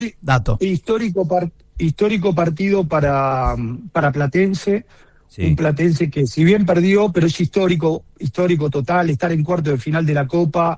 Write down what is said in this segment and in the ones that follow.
dato. Histórico partido para Platense. Sí. Un Platense que si bien perdió, pero es histórico total, estar en cuarto de final de la Copa,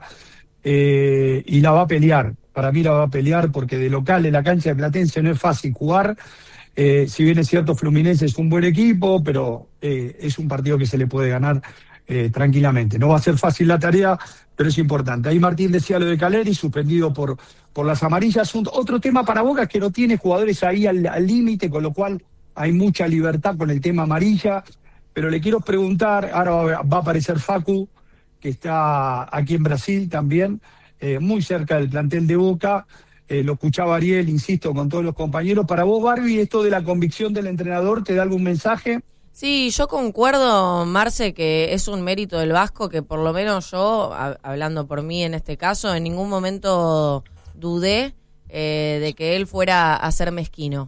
y la va a pelear. Para mí la va a pelear porque de local en la cancha de Platense no es fácil jugar. Si bien es cierto, Fluminense es un buen equipo, pero es un partido que se le puede ganar tranquilamente. No va a ser fácil la tarea, pero es importante. Ahí Martín decía lo de Caleri, suspendido por las amarillas. Otro tema para Boca es que no tiene jugadores ahí al límite, con lo cual hay mucha libertad con el tema amarilla. Pero le quiero preguntar, ahora va a aparecer Facu, que está aquí en Brasil también, muy cerca del plantel de Boca. Lo escuchaba Ariel, insisto, con todos los compañeros. Para vos, Barbie, ¿esto de la convicción del entrenador te da algún mensaje? Sí, yo concuerdo, Marce, que es un mérito del Vasco, que por lo menos yo, hablando por mí en este caso, en ningún momento dudé de que él fuera a ser mezquino.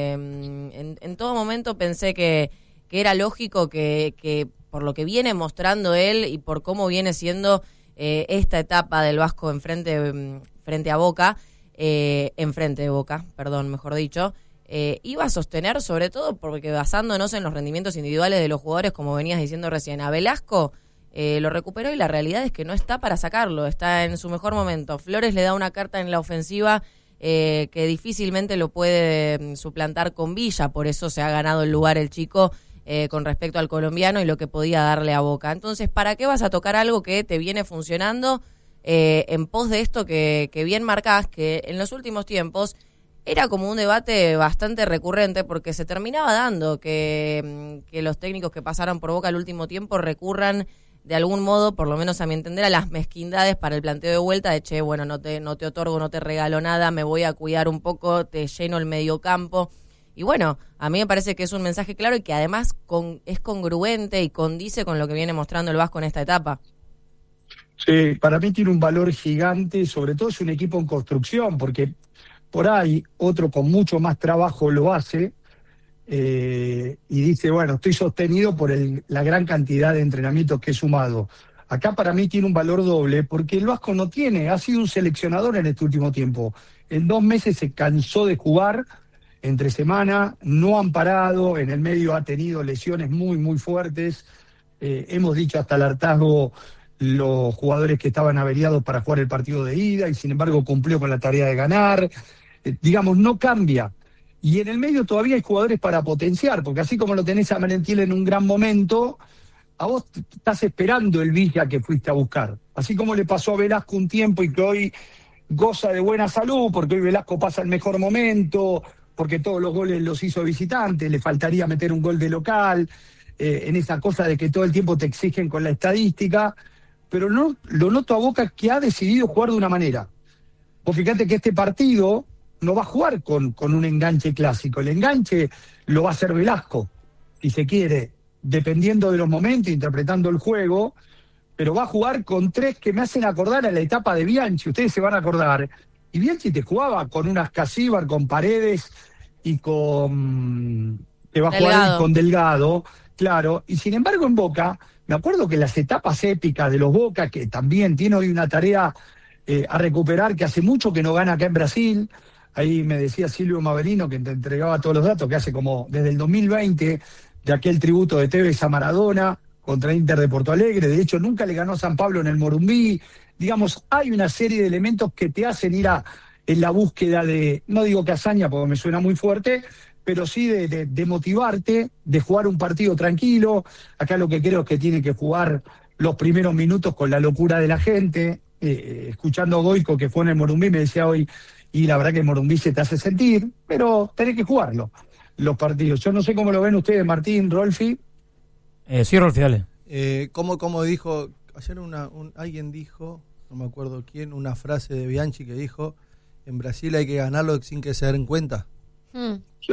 En todo momento pensé que era lógico que por lo que viene mostrando él y por cómo viene siendo esta etapa del Vasco frente a Boca, enfrente de Boca, perdón, mejor dicho, iba a sostener, sobre todo porque basándonos en los rendimientos individuales de los jugadores, como venías diciendo recién, a Velasco lo recuperó y la realidad es que no está para sacarlo, está en su mejor momento. Flores le da una carta en la ofensiva que difícilmente lo puede suplantar con Villa, por eso se ha ganado el lugar el chico con respecto al colombiano y lo que podía darle a Boca. Entonces, ¿para qué vas a tocar algo que te viene funcionando en pos de esto que bien marcás, que en los últimos tiempos era como un debate bastante recurrente porque se terminaba dando que los técnicos que pasaron por Boca el último tiempo recurran de algún modo, por lo menos a mi entender, a las mezquindades para el planteo de vuelta de che, bueno, no te otorgo, no te regalo nada, me voy a cuidar un poco, te lleno el mediocampo. Y bueno, a mí me parece que es un mensaje claro y que además es congruente y condice con lo que viene mostrando el Vasco en esta etapa. Sí, para mí tiene un valor gigante, sobre todo es un equipo en construcción, porque por ahí otro con mucho más trabajo lo hace y dice, bueno, estoy sostenido por la gran cantidad de entrenamientos que he sumado. Acá para mí tiene un valor doble, porque el Vasco ha sido un seleccionador en este último tiempo. En 2 meses se cansó de jugar entre semana, no han parado, en el medio ha tenido lesiones muy, muy fuertes. Hemos dicho hasta el hartazgo los jugadores que estaban averiados para jugar el partido de ida y sin embargo cumplió con la tarea de ganar. Digamos, no cambia. Y en el medio todavía hay jugadores para potenciar, porque así como lo tenés a Merentiel en un gran momento, a vos estás esperando el Villa que fuiste a buscar. Así como le pasó a Velasco un tiempo y que hoy goza de buena salud, porque hoy Velasco pasa el mejor momento, porque todos los goles los hizo visitante, le faltaría meter un gol de local, en esa cosa de que todo el tiempo te exigen con la estadística, pero no lo noto a Boca que ha decidido jugar de una manera. Vos fíjate que este partido no va a jugar con un enganche clásico, el enganche lo va a hacer Velasco, si se quiere, dependiendo de los momentos, interpretando el juego, pero va a jugar con 3 que me hacen acordar a la etapa de Bianchi, ustedes se van a acordar, y Bianchi te jugaba con unas Casíbar, con Paredes y te va a jugar con Delgado, claro, y sin embargo en Boca, me acuerdo que las etapas épicas de los Boca, que también tiene hoy una tarea a recuperar, que hace mucho que no gana acá en Brasil. Ahí me decía Silvio Maverino, que te entregaba todos los datos, que hace como desde el 2020, de aquel tributo de Tevez a Maradona contra Inter de Porto Alegre. De hecho, nunca le ganó a San Pablo en el Morumbí. Digamos, hay una serie de elementos que te hacen ir en la búsqueda de, no digo que hazaña porque me suena muy fuerte, pero sí de motivarte, de jugar un partido tranquilo. Acá lo que creo es que tiene que jugar los primeros minutos con la locura de la gente. Escuchando a Goico, que fue en el Morumbí, me decía hoy, y la verdad que el Morumbí se te hace sentir, pero tenés que jugarlo, los partidos. Yo no sé cómo lo ven ustedes, Martín, Rolfi. Sí, Rolfi, dale. Como dijo, ayer alguien dijo, no me acuerdo quién, una frase de Bianchi que dijo, en Brasil hay que ganarlo sin que se den cuenta. Sí.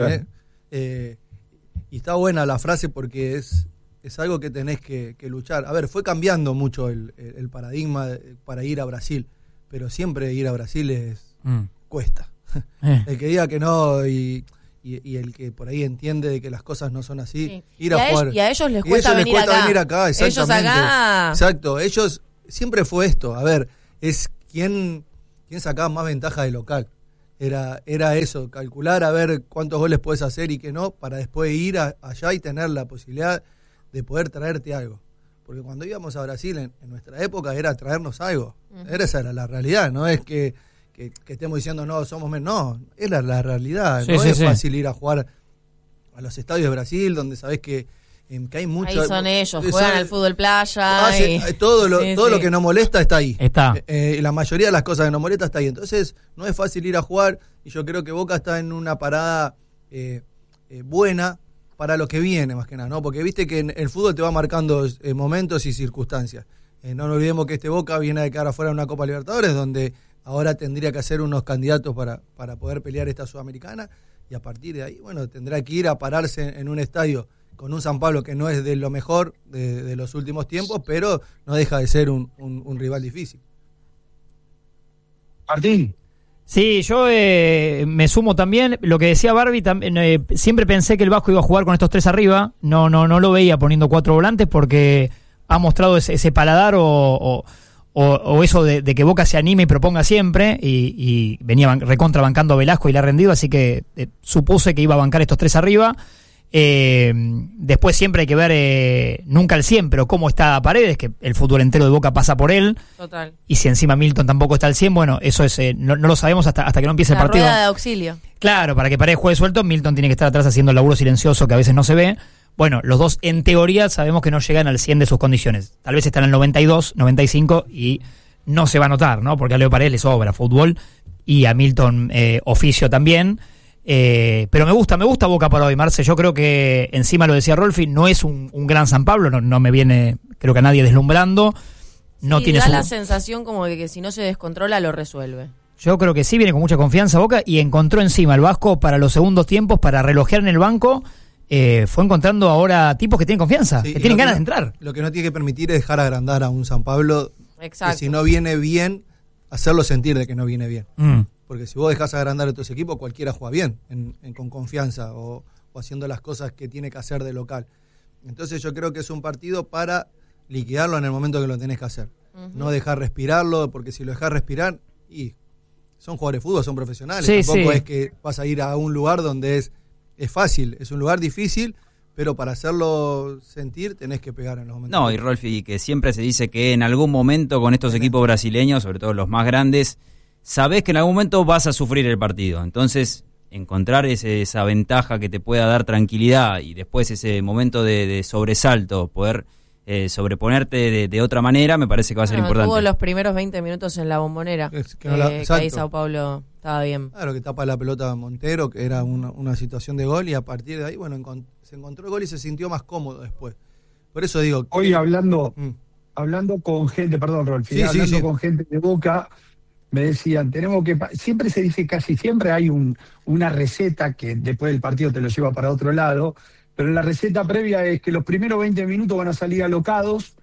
Y está buena la frase porque es algo que tenés que luchar. A ver, fue cambiando mucho el paradigma para ir a Brasil, pero siempre ir a Brasil cuesta. El que diga que no y el que por ahí entiende de que las cosas no son así, sí. Ir a jugar. Y a ellos les cuesta venir acá. Exactamente. Ellos acá. Exacto, ellos siempre fue esto. A ver, es quién sacaba más ventaja de local. Era eso, calcular a ver cuántos goles puedes hacer y qué no, para después ir allá y tener la posibilidad de poder traerte algo. Porque cuando íbamos a Brasil en nuestra época era traernos algo. Esa era la realidad, no es que estemos diciendo no, somos menos, no, es la realidad. Sí, no sí, es sí. fácil ir a jugar a los estadios de Brasil, donde sabés que hay mucho. Ahí son ellos, juegan al fútbol playa. Todo lo que nos molesta está ahí. Está. La mayoría de las cosas que nos molesta está ahí. Entonces, no es fácil ir a jugar. Y yo creo que Boca está en una parada buena para lo que viene, más que nada, ¿no? Porque viste que el fútbol te va marcando momentos y circunstancias. No nos olvidemos que Boca viene de quedar afuera de una Copa Libertadores, donde ahora tendría que ser unos candidatos para poder pelear esta Sudamericana. Y a partir de ahí, bueno, tendrá que ir a pararse en un estadio con un San Pablo que no es de lo mejor de los últimos tiempos, pero no deja de ser un rival difícil. Martín. Sí, yo me sumo también. Lo que decía Barbie, siempre pensé que el Vasco iba a jugar con estos 3 arriba. No lo veía poniendo 4 volantes porque ha mostrado ese paladar o eso de que Boca se anime y proponga siempre, y venía recontrabancando a Velasco y le ha rendido, así que supuse que iba a bancar estos 3 arriba. Después siempre hay que ver, nunca al 100, pero cómo está Paredes, que el fútbol entero de Boca pasa por él. Total. Y si encima Milton tampoco está al 100, bueno, eso es no lo sabemos hasta que no empiece el La partido. rueda de auxilio. Claro, para que Paredes juegue suelto, Milton tiene que estar atrás haciendo el laburo silencioso que a veces no se ve. Bueno, los dos en teoría sabemos que no llegan al 100 de sus condiciones. Tal vez están al 92, 95 y no se va a notar, ¿no? Porque a Leo Paredes le sobra fútbol y a Milton oficio también. Pero me gusta Boca para hoy, Marce. Yo creo que, encima lo decía Rolfi, no es un gran San Pablo, no me viene, creo que a nadie deslumbrando. No Sí, tiene da la sensación como de que si no se descontrola lo resuelve. Yo creo que sí, viene con mucha confianza Boca y encontró encima el Vasco para los segundos tiempos, para relojear en el banco. Fue encontrando ahora tipos que tienen confianza, Sí, que tienen ganas de entrar. Lo que no tiene que permitir es dejar agrandar a un San Pablo. Exacto. Que si no viene bien, hacerlo sentir de que no viene bien. Porque si vos dejás agrandar a otros equipos, cualquiera juega bien, con confianza o haciendo las cosas que tiene que hacer de local. Entonces yo creo que es un partido para liquidarlo en el momento que lo tenés que hacer. No dejar respirarlo, porque si lo dejás respirar, y son jugadores de fútbol, son profesionales. Sí, Tampoco sí. es que vas a ir a un lugar donde es fácil, es un lugar difícil, pero para hacerlo sentir tenés que pegar en los momentos. No, y Rolfi, que siempre se dice que en algún momento con estos equipos brasileños, sobre todo los más grandes, sabés que en algún momento vas a sufrir el partido. Entonces, encontrar esa ventaja que te pueda dar tranquilidad y después ese momento de sobresalto, poder sobreponerte de otra manera, me parece que va a ser importante. Tuvo los primeros 20 minutos en la Bombonera, que ahí Sao Paulo estaba bien. Claro, que tapa la pelota a Montero, que era una situación de gol, y a partir de ahí, bueno, se encontró el gol y se sintió más cómodo después. Por eso digo... Hoy hablando con gente, perdón, Rolfi, hablando con gente de Boca, me decían, tenemos que... Siempre se dice, casi siempre hay una receta que después del partido te lo lleva para otro lado, pero la receta previa es que los primeros 20 minutos van a salir alocados,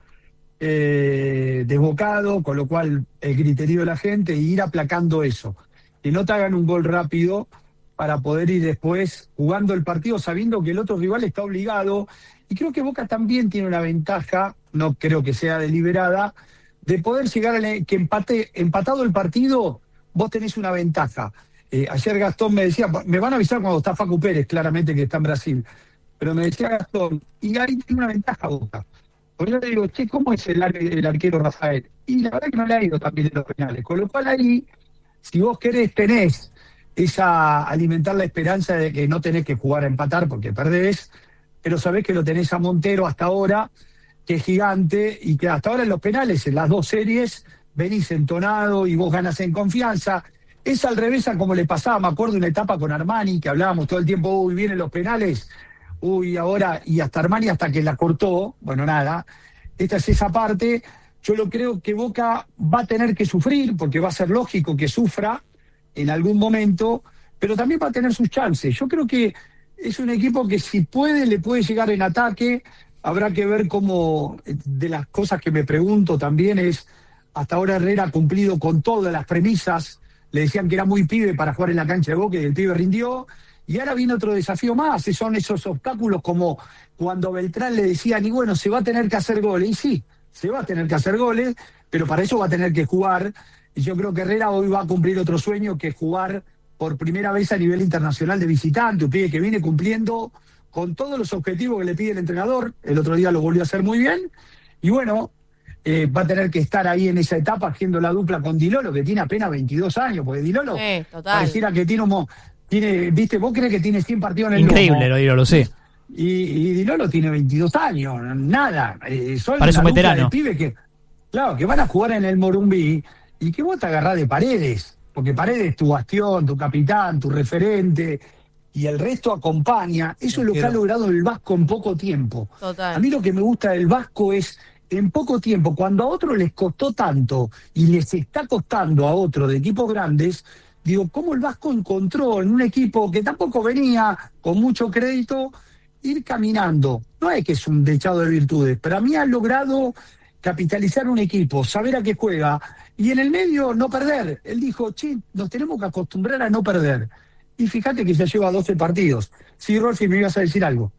desbocados, con lo cual el griterío de la gente, y ir aplacando eso. Que no te hagan un gol rápido para poder ir después jugando el partido sabiendo que el otro rival está obligado. Y creo que Boca también tiene una ventaja, no creo que sea deliberada, de poder llegar a que empatado el partido, vos tenés una ventaja. Ayer Gastón me decía, me van a avisar cuando está Facu Pérez, claramente que está en Brasil, pero me decía Gastón, y ahí tiene una ventaja Boca. Porque yo le digo, che, ¿cómo es el arquero Rafael? Y la verdad que no le ha ido también en los penales. Con lo cual ahí, si vos querés, tenés alimentar la esperanza de que no tenés que jugar a empatar porque perdés, pero sabés que lo tenés a Montero hasta ahora, que es gigante, y que hasta ahora en los penales, en las 2 series, venís entonado y vos ganas en confianza. Es al revés a como le pasaba, me acuerdo, una etapa con Armani, que hablábamos todo el tiempo, uy, vienen los penales, uy, ahora, y hasta Armani hasta que la cortó, bueno, nada, esta es esa parte. Yo lo creo que Boca va a tener que sufrir, porque va a ser lógico que sufra en algún momento, pero también va a tener sus chances. Yo creo que es un equipo que si puede, le puede llegar en ataque. Habrá que ver cómo, de las cosas que me pregunto también es, hasta ahora Herrera ha cumplido con todas las premisas. Le decían que era muy pibe para jugar en la cancha de Boca y el pibe rindió. Y ahora viene otro desafío más, son esos obstáculos como cuando Beltrán le decían, y bueno, se va a tener que hacer goles. Y sí, se va a tener que hacer goles, pero para eso va a tener que jugar. Y yo creo que Herrera hoy va a cumplir otro sueño, que es jugar por primera vez a nivel internacional de visitante, un pibe que viene cumpliendo con todos los objetivos que le pide el entrenador. El otro día lo volvió a hacer muy bien. Y bueno, va a tener que estar ahí en esa etapa haciendo la dupla con Di Lolo, que tiene apenas 22 años, porque Di Lolo pareciera que tiene, ¿viste? Vos crees que tiene 100 partidos en el Increíble, lo Di Lolo, sí. Y Di Lolo tiene 22 años, nada. Son parece un veterano. De pibes que, claro, que van a jugar en el Morumbí y que vos te agarrás de Paredes, porque Paredes es tu bastión, tu capitán, tu referente, y el resto acompaña. Eso es lo que ha logrado el Vasco en poco tiempo. Total. A mí lo que me gusta del Vasco es, en poco tiempo, cuando a otros les costó tanto y les está costando a otros de equipos grandes, digo, cómo el Vasco encontró en un equipo que tampoco venía con mucho crédito, ir caminando. No es que es un dechado de virtudes, pero a mí ha logrado capitalizar un equipo, saber a qué juega, y en el medio no perder. Él dijo, nos tenemos que acostumbrar a no perder. Y fíjate que ya lleva 12 partidos. Sí, Rolfi, me ibas a decir algo.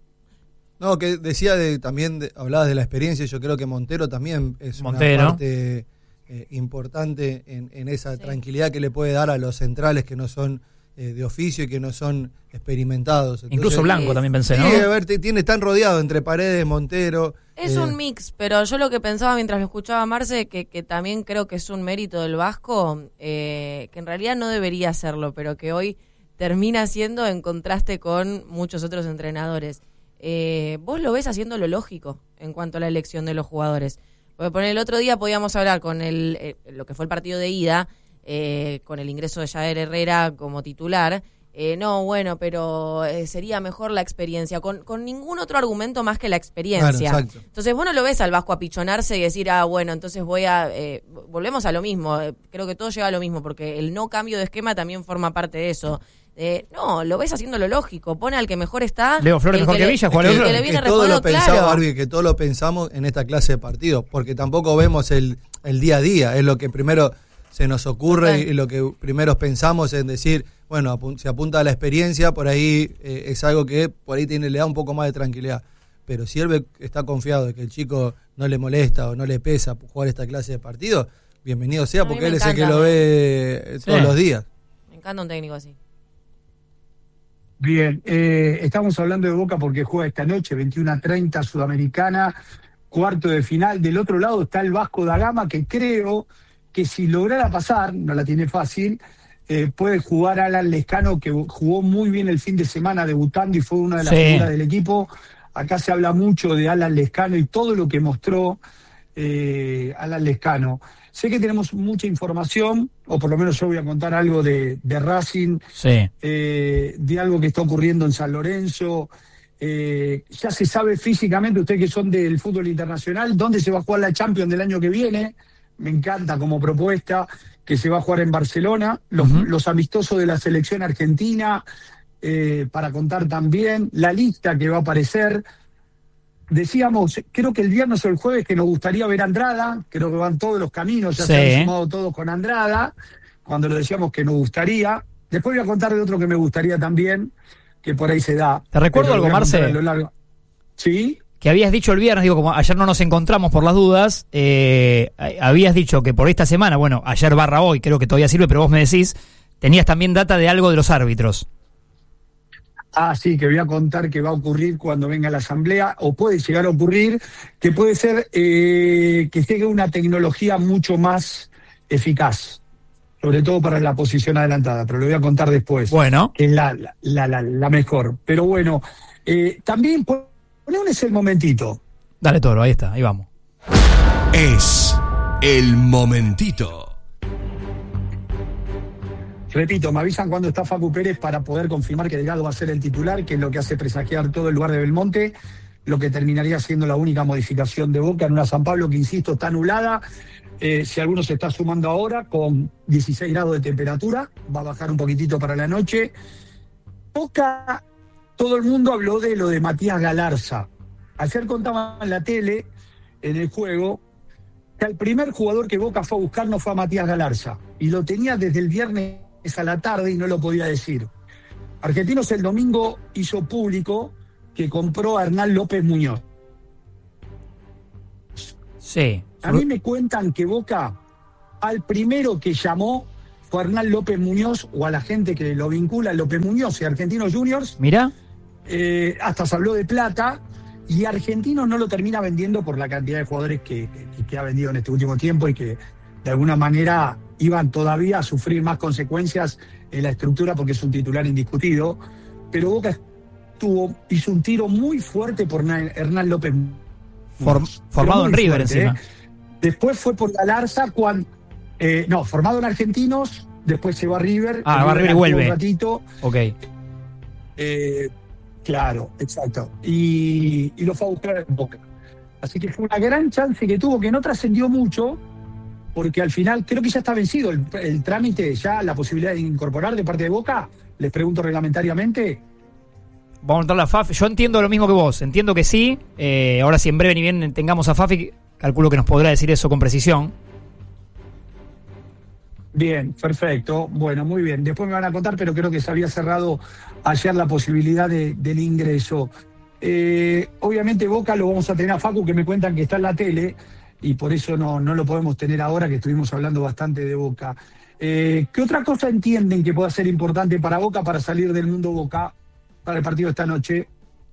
No, que decía hablabas de la experiencia, yo creo que Montero también es una parte importante en esa tranquilidad que le puede dar a los centrales que no son de oficio y que no son experimentados. Entonces, incluso Blanco también pensé, ¿no? Sí, a ver, tan rodeado entre Paredes, Montero. Es un mix, pero yo lo que pensaba mientras lo escuchaba a Marce, que también creo que es un mérito del Vasco, que en realidad no debería hacerlo, pero que hoy termina siendo en contraste con muchos otros entrenadores. Vos lo ves haciendo lo lógico en cuanto a la elección de los jugadores. Porque por el otro día podíamos hablar con lo que fue el partido de ida, con el ingreso de Jair Herrera como titular. No, bueno, pero sería mejor la experiencia, con ningún otro argumento más que la experiencia. Claro, entonces vos no lo ves al Vasco apichonarse y decir, bueno, entonces volvemos a lo mismo. Creo que todo lleva a lo mismo, porque el no cambio de esquema también forma parte de eso. No, lo ves haciendo lo lógico, pone al que mejor está. Leo Flores mejor que Villa, Juan que le viene todo lo pensamos, claro. Barbie, que todo lo pensamos en esta clase de partidos, porque tampoco vemos el día a día, es lo que primero se nos ocurre y lo que primero pensamos en decir, bueno, se apunta a la experiencia, por ahí es algo que por ahí le da un poco más de tranquilidad. Pero si él está confiado de que el chico no le molesta o no le pesa jugar esta clase de partidos, bienvenido sea, porque él es el que lo ve todos los días. Me encanta un técnico así. Bien, estamos hablando de Boca porque juega esta noche, 21:30, Sudamericana, cuarto de final. Del otro lado está el Vasco da Gama, que creo que si lograra pasar, no la tiene fácil, puede jugar Alan Lescano, que jugó muy bien el fin de semana debutando y fue una de las figuras del equipo. Acá se habla mucho de Alan Lescano y todo lo que mostró Alan Lescano. Sé que tenemos mucha información, o por lo menos yo voy a contar algo de Racing, de algo que está ocurriendo en San Lorenzo. Ya se sabe físicamente, ustedes que son del fútbol internacional, dónde se va a jugar la Champions del año que viene. Me encanta como propuesta, que se va a jugar en Barcelona. Los amistosos de la selección argentina, para contar también la lista que va a aparecer. Decíamos, creo que el viernes o el jueves, que nos gustaría ver a Andrada, creo que van todos los caminos, ya se han sumado todos con Andrada, cuando lo decíamos que nos gustaría. Después voy a contar de otro que me gustaría también, que por ahí se da. ¿Te recuerdo algo, Marce? ¿Sí? Que habías dicho el viernes, digo, como ayer no nos encontramos por las dudas, habías dicho que por esta semana, bueno, ayer / hoy, creo que todavía sirve, pero vos me decís, tenías también data de algo de los árbitros. Sí, que voy a contar que va a ocurrir cuando venga la asamblea, o puede llegar a ocurrir, que puede ser que llegue una tecnología mucho más eficaz, sobre todo para la posición adelantada, pero lo voy a contar después. Bueno. Que es la mejor. Pero bueno, también ponemos el momentito. Dale, Toro, ahí está, ahí vamos. Es el momentito. Repito, me avisan cuando está Facu Pérez para poder confirmar que Delgado va a ser el titular, que es lo que hace presagiar todo el lugar de Belmonte, lo que terminaría siendo la única modificación de Boca en una San Pablo que, insisto, está anulada. Si alguno se está sumando ahora, con 16 grados de temperatura, va a bajar un poquitito para la noche. Boca, todo el mundo habló de lo de Matías Galarza. Ayer contaban en la tele, en el juego, que el primer jugador que Boca fue a buscar no fue a Matías Galarza, y lo tenía desde el viernes a la tarde y no lo podía decir. Argentinos el domingo hizo público que compró a Hernán López Muñoz. Sí. A mí me cuentan que Boca al primero que llamó fue a Hernán López Muñoz, o a la gente que lo vincula, López Muñoz y Argentinos Juniors. Mirá. Hasta se habló de plata, y Argentinos no lo termina vendiendo por la cantidad de jugadores que ha vendido en este último tiempo, y que de alguna manera iban todavía a sufrir más consecuencias en la estructura, porque es un titular indiscutido. Pero Boca hizo un tiro muy fuerte por Hernán López Muñoz, formado en River encima. Después fue por Galarza, formado en Argentinos, después se va a River. Va a River y vuelve. Un ratito. Ok. Claro, exacto. Y lo fue a buscar en Boca. Así que fue una gran chance que tuvo, que no trascendió mucho, porque al final creo que ya está vencido el trámite, ya la posibilidad de incorporar de parte de Boca. Les pregunto reglamentariamente. Vamos a entrar a Fafi. Yo entiendo lo mismo que vos, entiendo que sí. Ahora, si en breve ni bien tengamos a Fafi, calculo que nos podrá decir eso con precisión. Bien, perfecto. Bueno, muy bien. Después me van a contar, pero creo que se había cerrado ayer la posibilidad del ingreso. Obviamente Boca lo vamos a tener a Facu, que me cuentan que está en la tele, y por eso no lo podemos tener ahora, que estuvimos hablando bastante de Boca. ¿Qué otra cosa entienden que pueda ser importante para Boca para salir del mundo Boca para el partido de esta noche?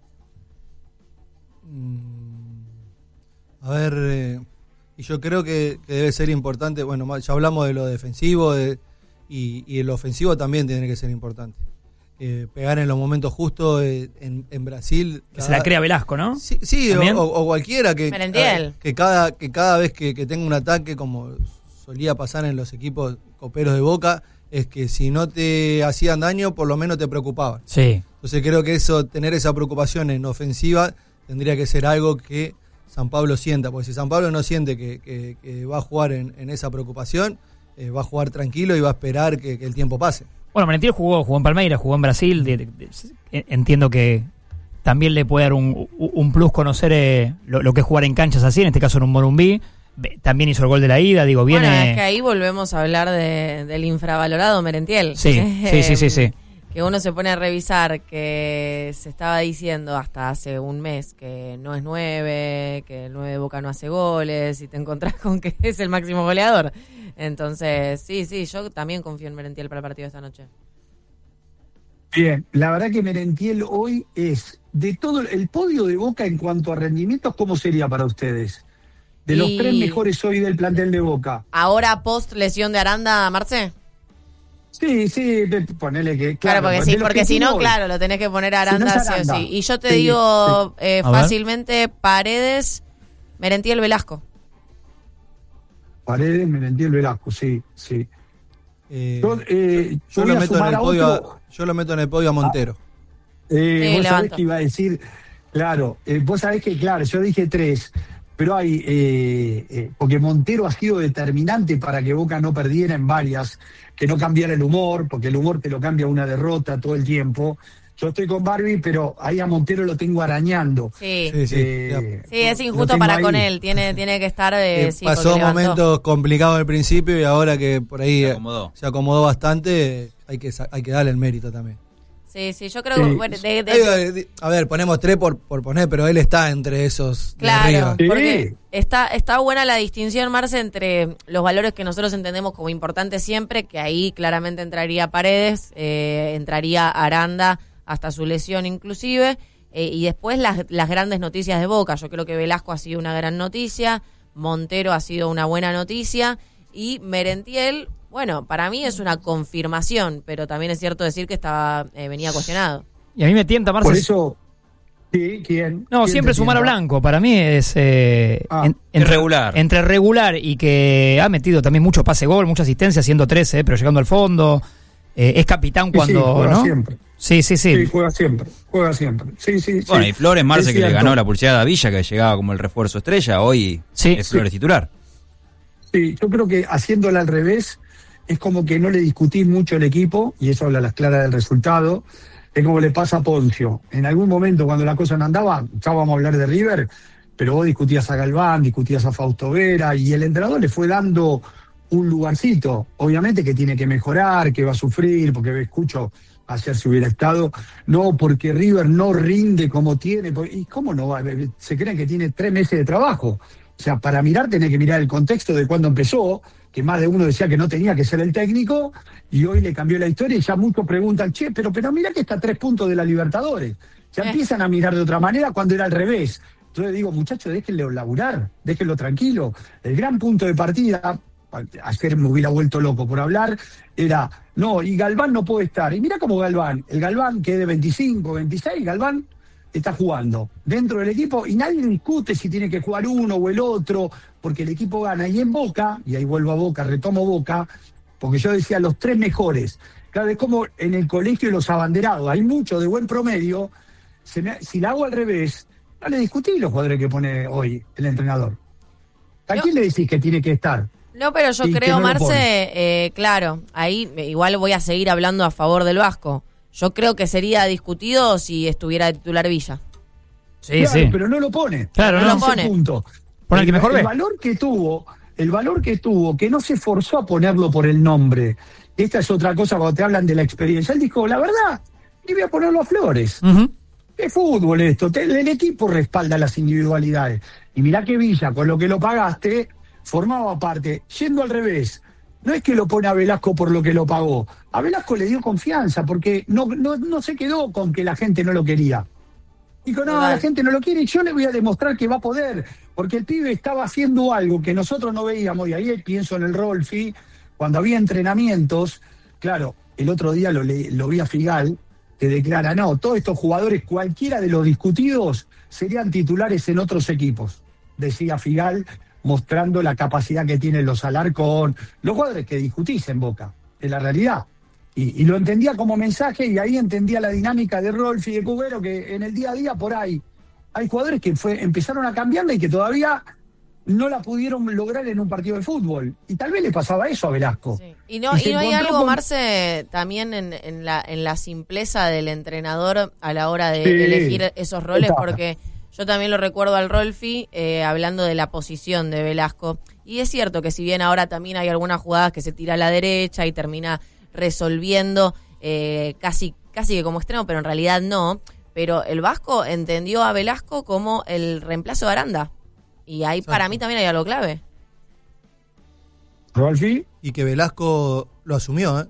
A ver, y yo creo que debe ser importante, bueno, ya hablamos de lo defensivo y el ofensivo también tiene que ser importante. Pegar en los momentos justos en Brasil. Que se la crea Velasco, ¿no? Sí, o cualquiera que cada vez que tenga un ataque, como solía pasar en los equipos coperos de Boca, es que si no te hacían daño, por lo menos te preocupaban. Sí. Entonces creo que tener esa preocupación en ofensiva tendría que ser algo que San Pablo sienta, porque si San Pablo no siente que va a jugar en esa preocupación, va a jugar tranquilo y va a esperar que el tiempo pase. Bueno, Merentiel jugó en Palmeiras, jugó en Brasil. Entiendo que también le puede dar un plus conocer lo que es jugar en canchas así, en este caso en un Morumbí. También hizo el gol de la ida, viene... Bueno, es que ahí volvemos a hablar del infravalorado Merentiel. Sí. Que uno se pone a revisar que se estaba diciendo hasta hace un mes que no es 9, que el 9 de Boca no hace goles, y te encontrás con que es el máximo goleador. Entonces, sí, yo también confío en Merentiel para el partido de esta noche. Bien, la verdad que Merentiel hoy es, de todo el podio de Boca en cuanto a rendimientos, ¿cómo sería para ustedes? De los 3 mejores hoy del plantel de Boca. ¿Ahora post lesión de Aranda, Marce? Sí, ponele que... Claro, porque si no, claro, lo tenés que poner a Aranda, sí o sí. Y yo te digo fácilmente, Paredes, Merentiel, Velasco. Paredes, Merentiel, Velasco, sí. Yo lo meto en el podio a Montero. Vos sabés que iba a decir, claro, vos sabés que, claro, yo dije 3, pero hay, porque Montero ha sido determinante para que Boca no perdiera en varias, que no cambiara el humor, porque el humor te lo cambia una derrota todo el tiempo. Yo estoy con Barbie, pero ahí a Montero lo tengo arañando. Sí, es injusto para ahí con él, tiene que estar... pasó momentos complicados al principio, y ahora que por ahí se acomodó bastante, hay que darle el mérito también. Sí, yo creo que... Bueno, a ver, ponemos 3 por poner, pero él está entre esos claro, de arriba. Porque está buena la distinción, Marce, entre los valores que nosotros entendemos como importantes siempre, que ahí claramente entraría Paredes, entraría Aranda hasta su lesión inclusive, y después las grandes noticias de Boca. Yo creo que Velasco ha sido una gran noticia, Montero ha sido una buena noticia, y Merentiel... Bueno, para mí es una confirmación, pero también es cierto decir que venía cuestionado. Y a mí me tienta, Marcelo. Por eso, sí, ¿quién? No, siempre sumar a Blanco. Para mí es regular. Entre regular y que ha metido también mucho pase gol, mucha asistencia, siendo 13, pero llegando al fondo. Es capitán cuando, sí, juega ¿no? Siempre. Sí. Sí, juega siempre. Sí. Bueno, y Flores Marce, que le ganó la pulseada a Villa, que llegaba como el refuerzo estrella, hoy es Flores titular. Sí, yo creo que haciéndola al revés, es como que no le discutís mucho el equipo, y eso habla a las claras del resultado. Es como le pasa a Poncio. En algún momento, cuando la cosa no andaba, ya vamos a hablar de River, pero vos discutías a Galván, discutías a Fausto Vera, y el entrenador le fue dando un lugarcito. Obviamente que tiene que mejorar, que va a sufrir, porque escucho ayer si hubiera estado, no, porque River no rinde como tiene. ¿Y cómo no va? Se creen que tiene 3 meses de trabajo. O sea, para mirar tenés que mirar el contexto de cuándo empezó, que más de uno decía que no tenía que ser el técnico, y hoy le cambió la historia y ya muchos preguntan, che, pero mirá que está a 3 puntos de la Libertadores. Ya empiezan a mirar de otra manera cuando era al revés. Entonces digo, muchachos, déjenlo laburar, déjenlo tranquilo. El gran punto de partida, ayer me hubiera vuelto loco por hablar, era, no, y Galván no puede estar. Y mira cómo Galván, el Galván que es de 25, 26, Galván está jugando dentro del equipo y nadie discute si tiene que jugar uno o el otro, porque el equipo gana. Y en Boca, y ahí vuelvo a Boca, retomo Boca, porque yo decía los 3 mejores. Claro, es como en el colegio de los abanderados, hay mucho de buen promedio. Si la hago al revés, no le discutí los jugadores que pone hoy el entrenador. ¿A quién le decís que tiene que estar? No, pero yo creo, no Marce, claro, ahí igual voy a seguir hablando a favor del Vasco. Yo creo que sería discutido si estuviera de titular Villa. Sí, claro, sí. pero no lo pone. Claro, no lo pone. Punto. Pone el que mejor ve. El valor que tuvo, que no se forzó a ponerlo por el nombre. Esta es otra cosa cuando te hablan de la experiencia. Él dijo, la verdad, ni voy a ponerlo a Flores. Uh-huh. Es fútbol esto, el equipo respalda las individualidades. Y mirá que Villa, con lo que lo pagaste, formaba parte. Yendo al revés, no es que lo pone a Velasco por lo que lo pagó. A Velasco le dio confianza, porque no se quedó con que la gente no lo quería. Dijo, no, la gente no lo quiere y yo le voy a demostrar que va a poder. Porque el pibe estaba haciendo algo que nosotros no veíamos. Y ahí pienso en el Rolfi, cuando había entrenamientos. Claro, el otro día lo vi a Figal, que declara, no, todos estos jugadores, cualquiera de los discutidos, serían titulares en otros equipos, decía Figal, mostrando la capacidad que tienen los Alarcón, los jugadores que discutís en Boca, es la realidad. Y lo entendía como mensaje, y ahí entendía la dinámica de Rolfi y de Cubero, que en el día a día por ahí hay jugadores que empezaron a cambiarla y que todavía no la pudieron lograr en un partido de fútbol. Y tal vez le pasaba eso a Velasco. Sí. Y no hay algo, Marce, también en la simpleza del entrenador a la hora de elegir esos roles, porque yo también lo recuerdo al Rolfi hablando de la posición de Velasco. Y es cierto que si bien ahora también hay algunas jugadas que se tira a la derecha y termina resolviendo casi que como extremo, pero en realidad no. Pero el Vasco entendió a Velasco como el reemplazo de Aranda. Y ahí para mí también hay algo clave. Rolfi. Y que Velasco lo asumió, ¿eh?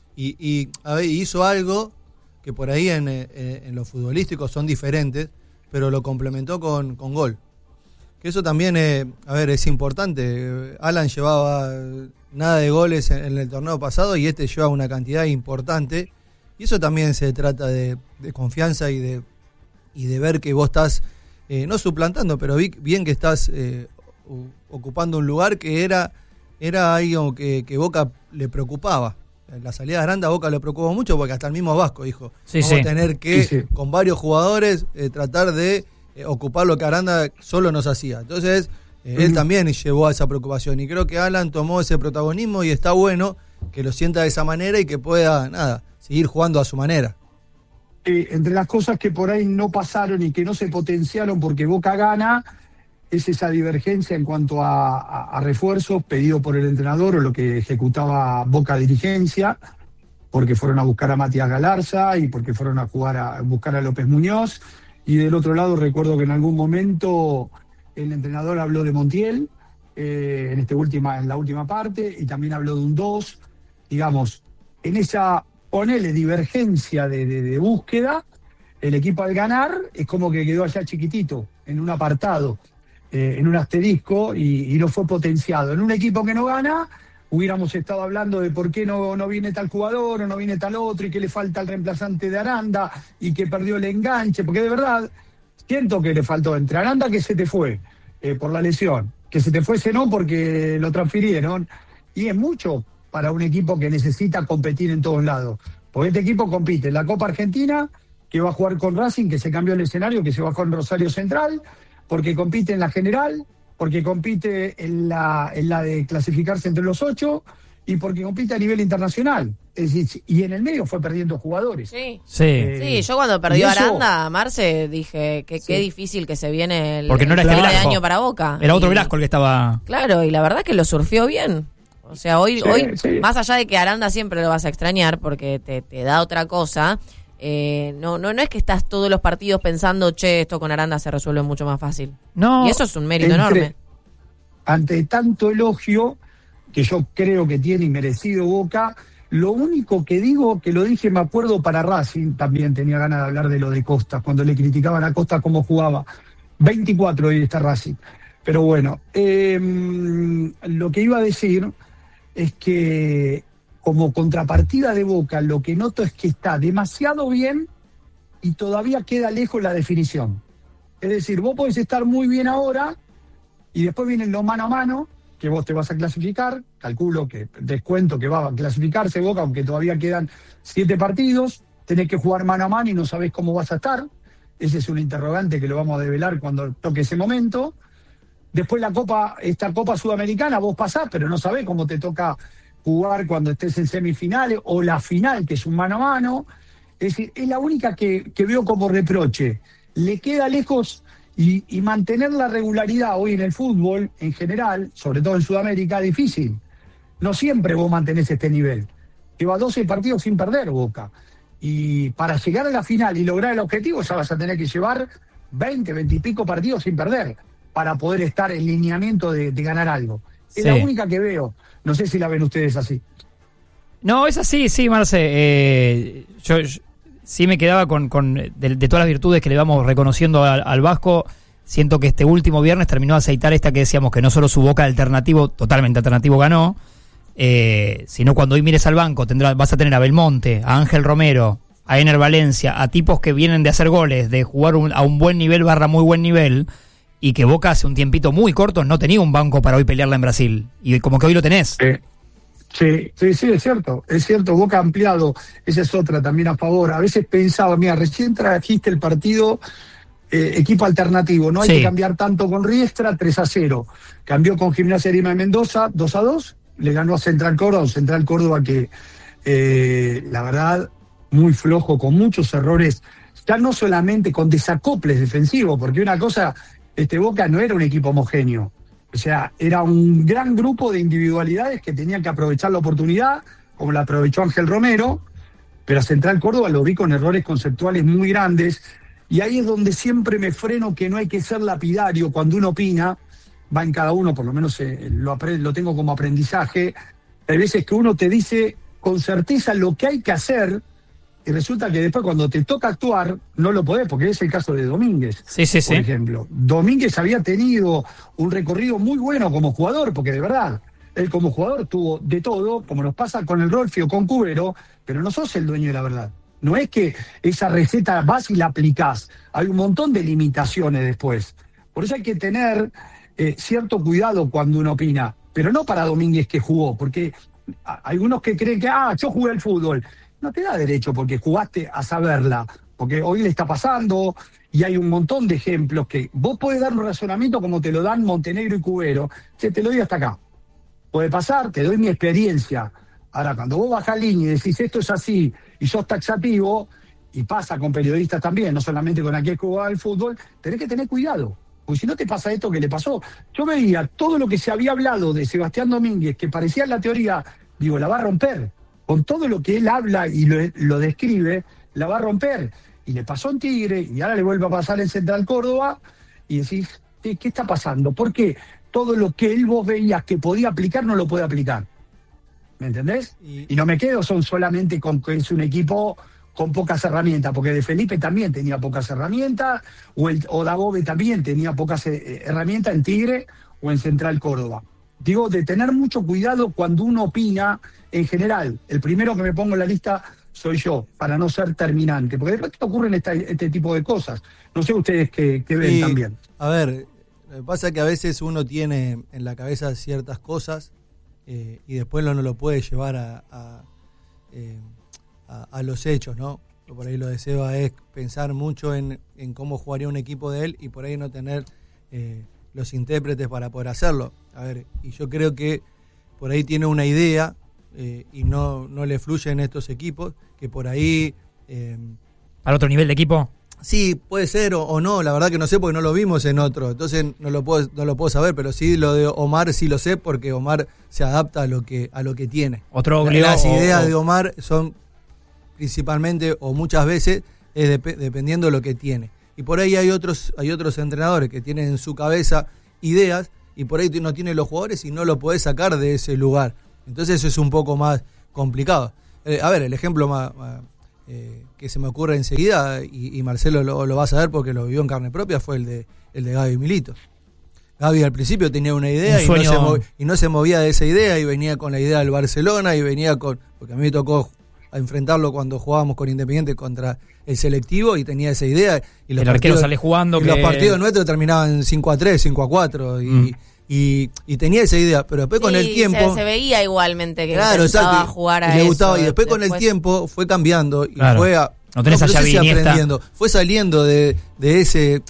Y a ver, hizo algo que por ahí en lo futbolístico son diferentes, pero lo complementó con gol. Que eso también, es importante. Alan llevaba nada de goles en el torneo pasado y este lleva una cantidad importante. Y eso también se trata de confianza y de ver que vos estás, no suplantando, pero bien que estás ocupando un lugar que era algo que Boca le preocupaba. La salida de Aranda a Boca le preocupó mucho porque hasta el mismo Vasco dijo, vamos a tener que, con varios jugadores, tratar de ocupar lo que Aranda solo nos hacía. Entonces, él también llevó a esa preocupación y creo que Alan tomó ese protagonismo y está bueno que lo sienta de esa manera y que pueda, seguir jugando a su manera. Entre las cosas que por ahí no pasaron y que no se potenciaron porque Boca gana, es esa divergencia en cuanto a refuerzos pedido por el entrenador o lo que ejecutaba Boca dirigencia, porque fueron a buscar a Matías Galarza y porque fueron a buscar a López Muñoz. Y del otro lado recuerdo que en algún momento el entrenador habló de Montiel en la última parte, y también habló de un 2, digamos, en esa, ponele, divergencia de búsqueda, el equipo al ganar es como que quedó allá chiquitito, en un apartado, en un asterisco, y no fue potenciado. En un equipo que no gana, hubiéramos estado hablando de por qué no viene tal jugador o no viene tal otro, y que le falta el reemplazante de Aranda, y que perdió el enganche, porque de verdad siento que le faltó entre Aranda, que se te fue por la lesión, que se te fue no porque lo transfirieron, y es mucho para un equipo que necesita competir en todos lados, porque este equipo compite en la Copa Argentina, que va a jugar con Racing, que se cambió el escenario, que se bajó en Rosario Central, porque compite en la general, porque compite en la de clasificarse entre los 8, y porque compite a nivel internacional. Es decir, y en el medio fue perdiendo jugadores. Sí, yo cuando perdió Aranda, Marce, dije que qué difícil que se viene porque no era el este de Velasco. año para Boca. Era otro Velasco el que estaba... Claro, y la verdad que lo surfió bien. O sea, hoy más allá de que Aranda siempre lo vas a extrañar porque te da otra cosa, no es que estás todos los partidos pensando, esto con Aranda se resuelve mucho más fácil. No. Y eso es un mérito enorme. Ante tanto elogio, que yo creo que tiene y merecido Boca. Lo único que digo, que lo dije, me acuerdo para Racing, también tenía ganas de hablar de lo de Costa, cuando le criticaban a Costa cómo jugaba. 24 hoy está Racing. Pero bueno, lo que iba a decir es que como contrapartida de Boca, lo que noto es que está demasiado bien y todavía queda lejos la definición. Es decir, vos podés estar muy bien ahora y después vienen los mano a mano, que vos te vas a clasificar, calculo que descuento que va a clasificarse Boca, aunque todavía quedan 7 partidos, tenés que jugar mano a mano y no sabés cómo vas a estar. Ese es un interrogante que lo vamos a develar cuando toque ese momento. Después esta Copa Sudamericana, vos pasás, pero no sabés cómo te toca jugar cuando estés en semifinales, o la final, que es un mano a mano. Es decir, es la única que veo como reproche. Le queda lejos y mantener la regularidad hoy en el fútbol, en general, sobre todo en Sudamérica, es difícil. No siempre vos mantenés este nivel. Lleva 12 partidos sin perder Boca. Y para llegar a la final y lograr el objetivo, ya vas a tener que llevar 20 y pico partidos sin perder para poder estar en lineamiento de ganar algo. Es la única que veo. No sé si la ven ustedes así. No, es así, sí, Marce. Yo sí me quedaba con de todas las virtudes que le vamos reconociendo al Vasco. Siento que este último viernes terminó de aceitar esta que decíamos, que no solo su Boca alternativo, totalmente alternativo, ganó, sino cuando hoy mires al banco vas a tener a Belmonte, a Ángel Romero, a Ener Valencia, a tipos que vienen de hacer goles, de jugar a un buen nivel / muy buen nivel, y que Boca hace un tiempito muy corto no tenía un banco para hoy pelearla en Brasil, y como que hoy lo tenés. Sí, es cierto, Boca ha ampliado, esa es otra también a favor. A veces pensaba, mira, recién trajiste el partido equipo alternativo, no hay que cambiar tanto con Riestra, 3-0, cambió con Gimnasia Grima de Mendoza, 2-2, le ganó a Central Córdoba que la verdad muy flojo, con muchos errores, ya no solamente con desacoples defensivos, porque una cosa, Boca no era un equipo homogéneo. O sea, era un gran grupo de individualidades que tenían que aprovechar la oportunidad, como la aprovechó Ángel Romero, pero a Central Córdoba lo vi con errores conceptuales muy grandes, y ahí es donde siempre me freno, que no hay que ser lapidario cuando uno opina, va en cada uno, por lo menos lo tengo como aprendizaje. Hay veces que uno te dice con certeza lo que hay que hacer, y resulta que después cuando te toca actuar, no lo podés, porque es el caso de Domínguez, por ejemplo. Domínguez había tenido un recorrido muy bueno como jugador, porque de verdad, él como jugador tuvo de todo, como nos pasa con el Rolfi o con Cubero, pero no sos el dueño de la verdad. No es que esa receta vas y la aplicás. Hay un montón de limitaciones después. Por eso hay que tener cierto cuidado cuando uno opina, pero no para Domínguez que jugó, porque algunos que creen que, yo jugué al fútbol. No te da derecho porque jugaste a saberla, porque hoy le está pasando y hay un montón de ejemplos que vos podés dar un razonamiento como te lo dan Montenegro y Cubero, te lo doy hasta acá. Puede pasar, te doy mi experiencia. Ahora, cuando vos bajás línea y decís esto es así y sos taxativo, y pasa con periodistas también, no solamente con aquel que jugaba al fútbol, tenés que tener cuidado, porque si no te pasa esto que le pasó. Yo veía todo lo que se había hablado de Sebastián Domínguez, que parecía en la teoría, la va a romper. Con todo lo que él habla y lo describe, la va a romper. Y le pasó en Tigre, y ahora le vuelve a pasar en Central Córdoba, y decís, ¿qué está pasando? ¿Por qué todo lo que él vos veías que podía aplicar no lo puede aplicar? ¿Me entendés? Y no me quedo solamente con que es un equipo con pocas herramientas, porque De Felipe también tenía pocas herramientas, o Dabove también tenía pocas herramientas en Tigre o en Central Córdoba. Digo, de tener mucho cuidado cuando uno opina en general. El primero que me pongo en la lista soy yo, para no ser terminante, porque de repente ocurren este tipo de cosas. No sé ustedes qué ven también. A ver, lo que pasa es que a veces uno tiene en la cabeza ciertas cosas y después no lo puede llevar a los hechos, ¿no? Por ahí lo de Seba es pensar mucho en cómo jugaría un equipo de él y por ahí no tener los intérpretes para poder hacerlo. A ver, y yo creo que por ahí tiene una idea y no le fluye en estos equipos, que por ahí... ¿Para otro nivel de equipo? Sí, puede ser o no, la verdad que no sé porque no lo vimos en otro, entonces no lo puedo saber, pero sí lo de Omar sí lo sé porque Omar se adapta a lo que tiene. Las ideas de Omar son principalmente o muchas veces dependiendo de lo que tiene. Y por ahí hay otros entrenadores que tienen en su cabeza ideas y por ahí no tiene los jugadores y no lo podés sacar de ese lugar. Entonces eso es un poco más complicado. A ver, el ejemplo más que se me ocurre enseguida, y Marcelo lo va a saber porque lo vivió en carne propia, fue el de Gaby Milito. Gaby al principio tenía una idea y no se movía de esa idea, y venía con la idea del Barcelona, y venía porque a mí me tocó enfrentarlo cuando jugábamos con Independiente contra el selectivo, y tenía esa idea, y el arquero sale jugando, y los partidos nuestros terminaban 5-3, 5-4, y tenía esa idea, pero después con el tiempo se veía igualmente que claro, intentaba jugar a le eso, gustaba, y después con el tiempo fue cambiando, y fue no tenés allá aprendiendo, fue saliendo de ese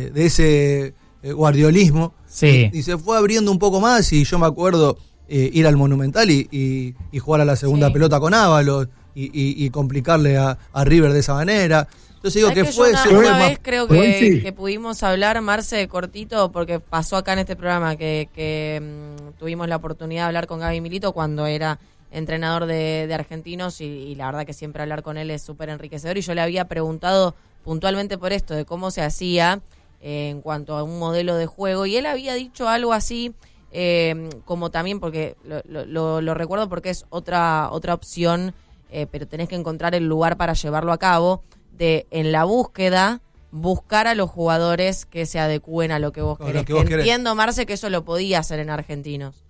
guardiolismo, y se fue abriendo un poco más. Y yo me acuerdo ir al Monumental y jugar a la segunda pelota con Ábalos y complicarle a River de esa manera. Entonces digo que fue una vez creo que pudimos hablar, Marce, cortito, porque pasó acá en este programa que tuvimos la oportunidad de hablar con Gaby Milito cuando era entrenador de Argentinos, y la verdad que siempre hablar con él es súper enriquecedor, y yo le había preguntado puntualmente por esto, de cómo se hacía en cuanto a un modelo de juego, y él había dicho algo así, como también, porque lo recuerdo porque es otra opción, pero tenés que encontrar el lugar para llevarlo a cabo, de en la búsqueda buscar a los jugadores que se adecúen a lo que vos querés. Entiendo, Marce, que eso lo podía hacer en Argentinos.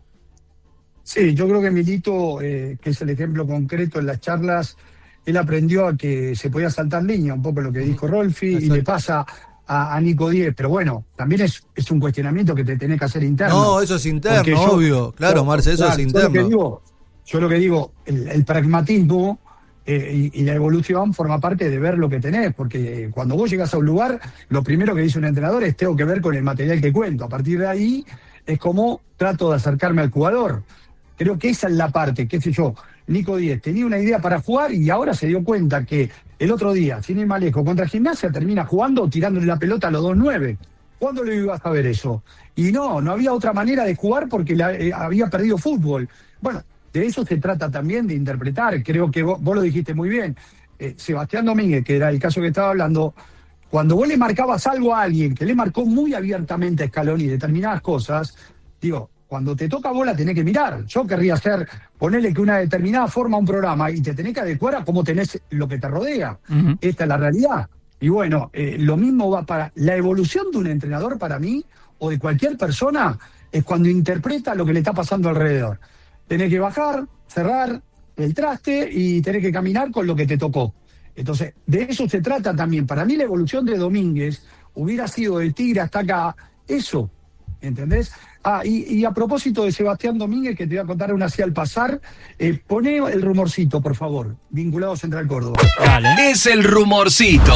Sí, yo creo que Milito, que es el ejemplo concreto en las charlas, él aprendió a que se podía saltar línea, un poco lo que dijo Rolfi, y le pasa a Nico Díez, pero bueno, también es un cuestionamiento que te tenés que hacer interno. No, eso es interno, obvio, claro, Marce, eso es interno. Yo lo que digo, el pragmatismo y la evolución forma parte de ver lo que tenés, porque cuando vos llegás a un lugar, lo primero que dice un entrenador es tengo que ver con el material que cuento. A partir de ahí es como trato de acercarme al jugador. Creo que esa es la parte, qué sé yo, Nico Díez tenía una idea para jugar y ahora se dio cuenta que el otro día, sin ir más lejos, contra Gimnasia termina jugando tirándole la pelota a los 2-9. ¿Cuándo lo ibas a ver eso? Y no había otra manera de jugar porque había perdido fútbol. Bueno, de eso se trata también, de interpretar. Creo que vos lo dijiste muy bien. Sebastián Domínguez, que era el caso que estaba hablando, cuando vos le marcabas algo a alguien que le marcó muy abiertamente a Scaloni determinadas cosas, digo, cuando te toca bola tenés que mirar. Yo querría ponerle que una determinada forma a un programa y te tenés que adecuar a cómo tenés lo que te rodea. Uh-huh. Esta es la realidad. Y bueno, lo mismo va para la evolución de un entrenador, para mí, o de cualquier persona, es cuando interpreta lo que le está pasando alrededor. Tenés que bajar, cerrar el traste y tenés que caminar con lo que te tocó. Entonces, de eso se trata también. Para mí la evolución de Domínguez hubiera sido del Tigre hasta acá, eso, ¿entendés? Y a propósito de Sebastián Domínguez, que te voy a contar una así al pasar, poné el rumorcito, por favor, vinculado a Central Córdoba. Dale. Es el rumorcito.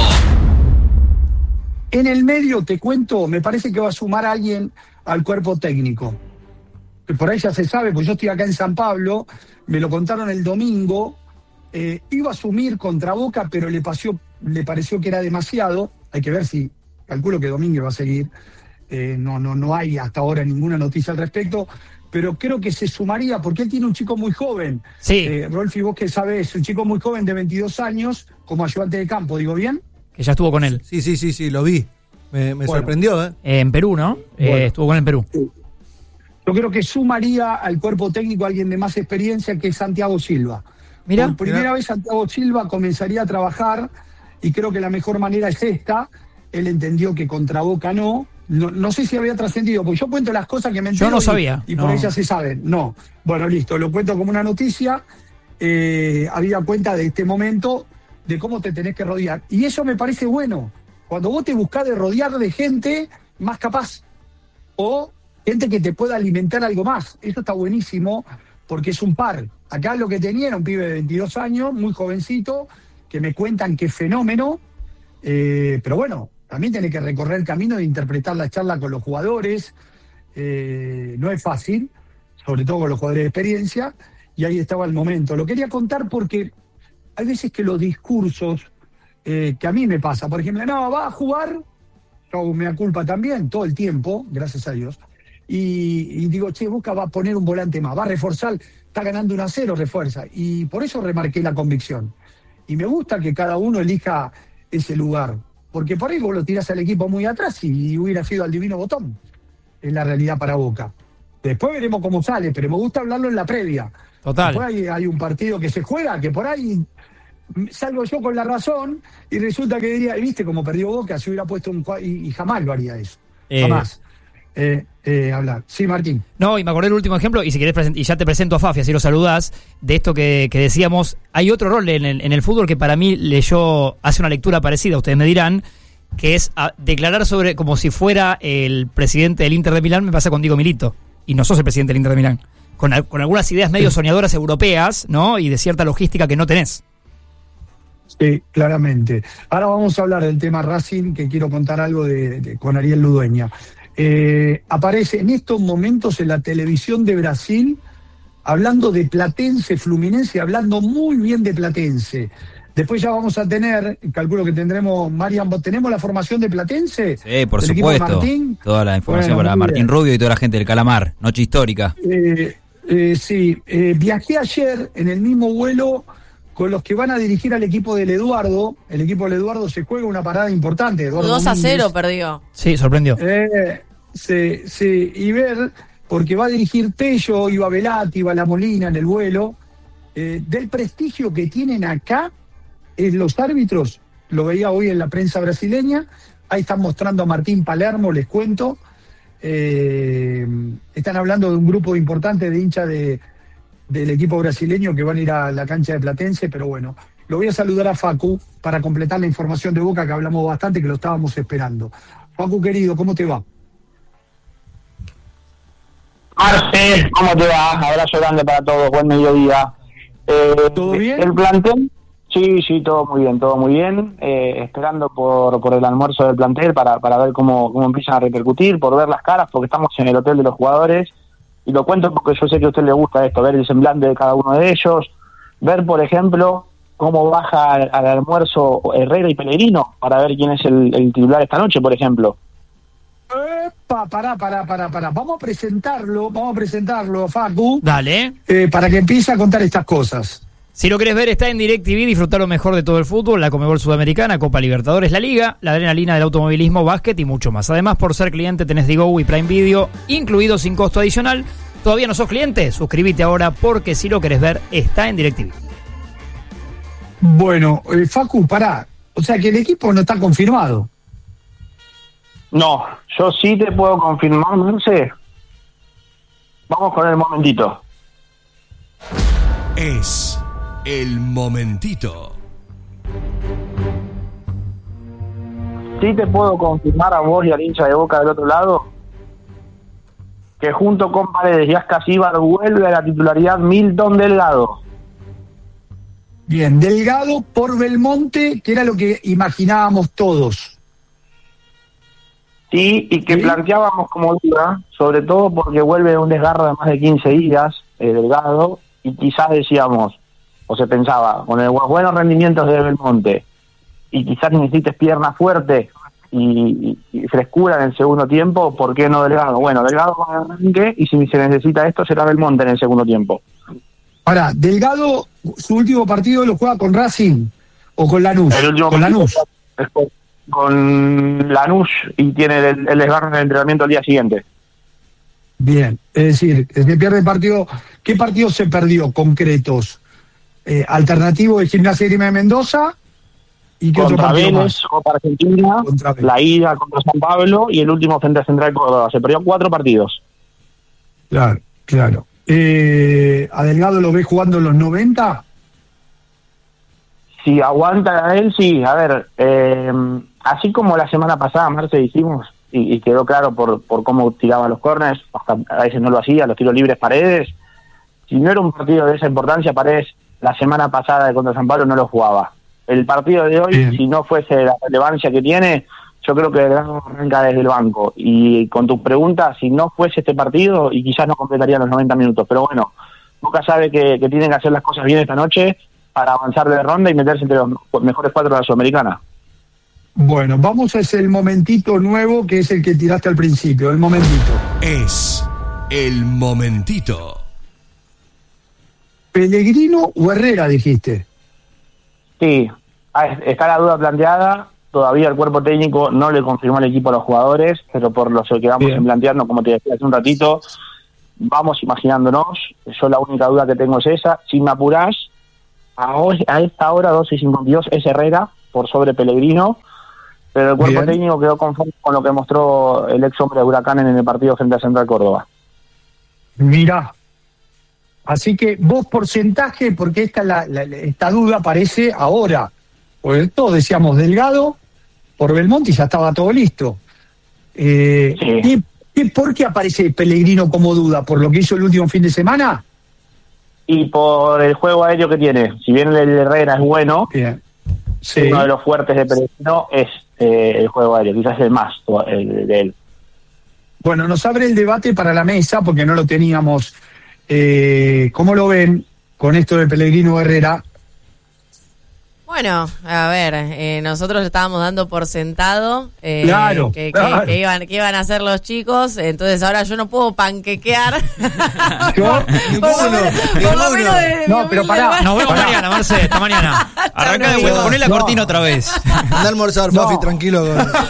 En el medio, te cuento, me parece que va a sumar a alguien al cuerpo técnico. Que por ahí ya se sabe, pues yo estoy acá en San Pablo, me lo contaron el domingo, iba a asumir contra Boca, pero le pareció que era demasiado. Hay que ver si, calculo que Domínguez va a seguir. No hay hasta ahora ninguna noticia al respecto, pero creo que se sumaría, porque él tiene un chico muy joven. Sí. Rolfi, vos que sabés, un chico muy joven de 22 años, como ayudante de campo, ¿digo bien? Que ya estuvo con él. Sí, lo vi. Me sorprendió, En Perú, ¿no? Bueno, estuvo con él en Perú. Sí. Yo creo que sumaría al cuerpo técnico a alguien de más experiencia, que es Santiago Silva. Por primera vez Santiago Silva comenzaría a trabajar, y creo que la mejor manera es esta. Él entendió que contra Boca no sé si había trascendido, porque yo cuento las cosas que me entero. Yo no sabía. Y por ahí ya se saben. No. Bueno, listo, lo cuento como una noticia. Había cuenta de este momento, de cómo te tenés que rodear. Y eso me parece bueno. Cuando vos te buscás de rodear de gente más capaz, o gente que te pueda alimentar algo más. Eso está buenísimo, porque es un par. Acá lo que tenía era un pibe de 22 años, muy jovencito, que me cuentan que es fenómeno, pero bueno, también tiene que recorrer el camino de interpretar la charla con los jugadores. No es fácil, sobre todo con los jugadores de experiencia, y ahí estaba el momento. Lo quería contar porque hay veces que los discursos, que a mí me pasa, por ejemplo, va a jugar, yo me da culpa también, todo el tiempo, gracias a Dios, y digo, Boca va a poner un volante más, va a reforzar, está ganando 1-0, refuerza, y por eso remarqué la convicción. Y me gusta que cada uno elija ese lugar, porque por ahí vos lo tirás al equipo muy atrás y hubiera sido al divino botón. Es la realidad para Boca. Después veremos cómo sale, pero me gusta hablarlo en la previa. Total. Después hay un partido que se juega, que por ahí salgo yo con la razón y resulta que diría, ¿viste cómo perdió Boca? Se hubiera puesto y jamás lo haría eso. Jamás. Hablar. Sí, Martín. No, y me acordé del último ejemplo, y si querés y ya te presento a Fafi, así lo saludás, de esto que decíamos. Hay otro rol en el fútbol que para mí hace una lectura parecida, ustedes me dirán, que es declarar sobre como si fuera el presidente del Inter de Milán. Me pasa con Diego Milito, y no sos el presidente del Inter de Milán, con algunas ideas medio soñadoras europeas, ¿no? Y de cierta logística que no tenés. Sí, claramente. Ahora vamos a hablar del tema Racing, que quiero contar algo con Ariel Ludueña. Aparece en estos momentos en la televisión de Brasil hablando de Platense, Fluminense, hablando muy bien de Platense. Después ya vamos a tener, calculo que tendremos, Marian, ¿tenemos la formación de Platense? Sí, por ¿Del equipo de supuesto. Martín? Toda la información Bueno, para muy Martín bien. Rubio y toda la gente del Calamar. Noche histórica. Sí, viajé ayer en el mismo vuelo con los que van a dirigir al equipo del Eduardo. El equipo del Eduardo se juega una parada importante. Eduardo 2-0 Domínguez. perdió. Sí, sorprendió. Sí, y ver, porque va a dirigir Tello, iba Velati, iba La Molina en el vuelo, del prestigio que tienen acá los árbitros, lo veía hoy en la prensa brasileña, ahí están mostrando a Martín Palermo, les cuento, están hablando de un grupo importante de hinchas del equipo brasileño que van a ir a la cancha de Platense, pero bueno, lo voy a saludar a Facu para completar la información de Boca, que hablamos bastante, que lo estábamos esperando. Facu, querido, ¿cómo te va? Marce, ¿cómo te va? Abrazo grande para todos, buen mediodía. ¿Todo bien? ¿El plantel? Sí, todo muy bien. Esperando por el almuerzo del plantel para ver cómo empiezan a repercutir, por ver las caras, porque estamos en el hotel de los jugadores. Y lo cuento porque yo sé que a usted le gusta esto, ver el semblante de cada uno de ellos, ver, por ejemplo, cómo baja al almuerzo Herrera y Pellegrino, para ver quién es el titular esta noche, por ejemplo. Pará. Vamos a presentarlo, Facu. Dale. Para que empiece a contar estas cosas. Si lo querés ver, está en DirecTV, disfrutar lo mejor de todo el fútbol, la Conmebol Sudamericana, Copa Libertadores, la Liga, la adrenalina del automovilismo, básquet y mucho más. Además, por ser cliente tenés Digo y Prime Video, incluido sin costo adicional. ¿Todavía no sos cliente? Suscríbete ahora porque si lo querés ver, está en DirecTV. Bueno, Facu, pará. O sea que el equipo no está confirmado. No, yo sí te puedo confirmar, Marce. Vamos con el momentito. Es el momentito. Sí te puedo confirmar a vos y al hincha de Boca del otro lado que junto con Paredes y Ascasíbar vuelve a la titularidad Milton Delgado. Bien, Delgado por Belmonte, que era lo que imaginábamos todos. Sí, y que ¿Sí? planteábamos como duda, sobre todo porque vuelve de un desgarro de más de 15 días, Delgado, y quizás decíamos, o se pensaba, con los buenos rendimientos de Belmonte, y quizás necesites pierna fuerte y frescura en el segundo tiempo, ¿por qué no Delgado? Bueno, Delgado va a arranque, y si se necesita esto, será Belmonte en el segundo tiempo. Ahora, Delgado, su último partido lo juega con Racing o con Lanús. El último con Lanús. es con Lanús y tiene el desgarro en el entrenamiento al día siguiente. Bien, es decir, se pierde el partido. ¿Qué partidos se perdió concretos? Alternativo de Gimnasia y Grima de Mendoza. ¿Y qué otro Contra partido Vélez, más? Copa Argentina, Contra Vélez. la ida contra San Pablo y el último frente a Central Córdoba. Se perdió 4 partidos. Claro. ¿A Delgado lo ves jugando en los 90? Si aguanta a él, sí. A ver, así como la semana pasada, Marce, hicimos, y quedó claro por cómo tiraba los córners, hasta a veces no lo hacía, los tiros libres Paredes. Si no era un partido de esa importancia, Paredes la semana pasada contra San Pablo no lo jugaba. El partido de hoy, Bien. si no fuese la relevancia que tiene, yo creo que Delgado arranca desde el banco. Y con tu pregunta, si no fuese este partido, y quizás no completaría los 90 minutos. Pero bueno, Boca sabe que tienen que hacer las cosas bien esta noche para avanzar de ronda y meterse entre los mejores 4 de la Sudamericana. Bueno, vamos a ese el momentito nuevo, que es el que tiraste al principio, el momentito. Es el momentito. ¿Pellegrino o Herrera, dijiste? Sí, está la duda planteada. Todavía el cuerpo técnico no le confirmó al equipo a los jugadores, pero por lo que vamos Bien. planteando, como te decía hace un ratito, vamos imaginándonos. Yo la única duda que tengo es esa. Si me apurás, a esta hora, 12:52, es Herrera por sobre Pellegrino, pero el cuerpo técnico quedó conforme con lo que mostró el ex hombre de Huracán en el partido frente a Central Córdoba. Mirá. Así que vos porcentaje, porque esta duda aparece ahora. Porque todos decíamos Delgado por Belmonte y ya estaba todo listo. Sí. ¿Por qué aparece Pellegrino como duda? ¿Por lo que hizo el último fin de semana? Y por el juego aéreo que tiene. Si bien el de Herrera es bueno, Bien. Sí. uno de los fuertes de Pellegrino es el juego aéreo, quizás el más de él. Bueno, nos abre el debate para la mesa, porque no lo teníamos. ¿Cómo lo ven con esto de Pellegrino Herrera? Bueno, a ver, nosotros lo estábamos dando por sentado Claro. que iban a hacer los chicos, entonces ahora yo no puedo panquequear. Yo, No, pero pará. Nos vemos mañana, Marce, hasta mañana. Arrancá de vuelta, poné la cortina otra vez. Anda a almorzar, Fafi, tranquilo.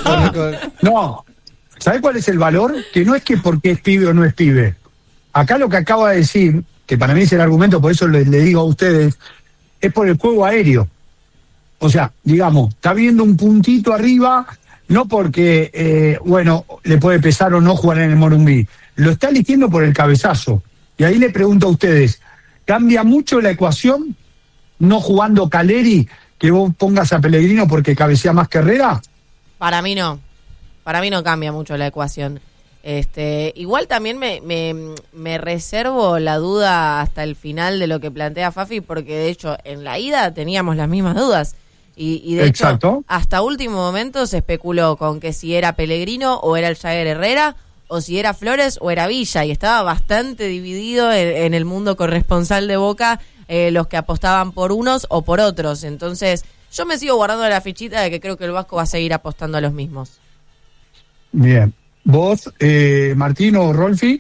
No. ¿Sabés cuál es el valor? Que no es que porque es pibe o no es pibe. Acá lo que acaba de decir, que para mí es el argumento, por eso le digo a ustedes, es por el juego aéreo. O sea, digamos, está viendo un puntito arriba, no porque, le puede pesar o no jugar en el Morumbí. Lo está eligiendo por el cabezazo. Y ahí le pregunto a ustedes, ¿cambia mucho la ecuación no jugando Caleri, que vos pongas a Pellegrino porque cabecea más que Herrera? Para mí no cambia mucho la ecuación. Igual también me reservo la duda hasta el final de lo que plantea Fafi, porque de hecho en la ida teníamos las mismas dudas. Y de Exacto. hecho, hasta último momento se especuló con que si era Pellegrino o era el Jagger Herrera, o si era Flores o era Villa, y estaba bastante dividido en el mundo corresponsal de Boca, los que apostaban por unos o por otros. Entonces, yo me sigo guardando la fichita de que creo que el Vasco va a seguir apostando a los mismos. Bien. ¿Vos, Martín o Rolfi?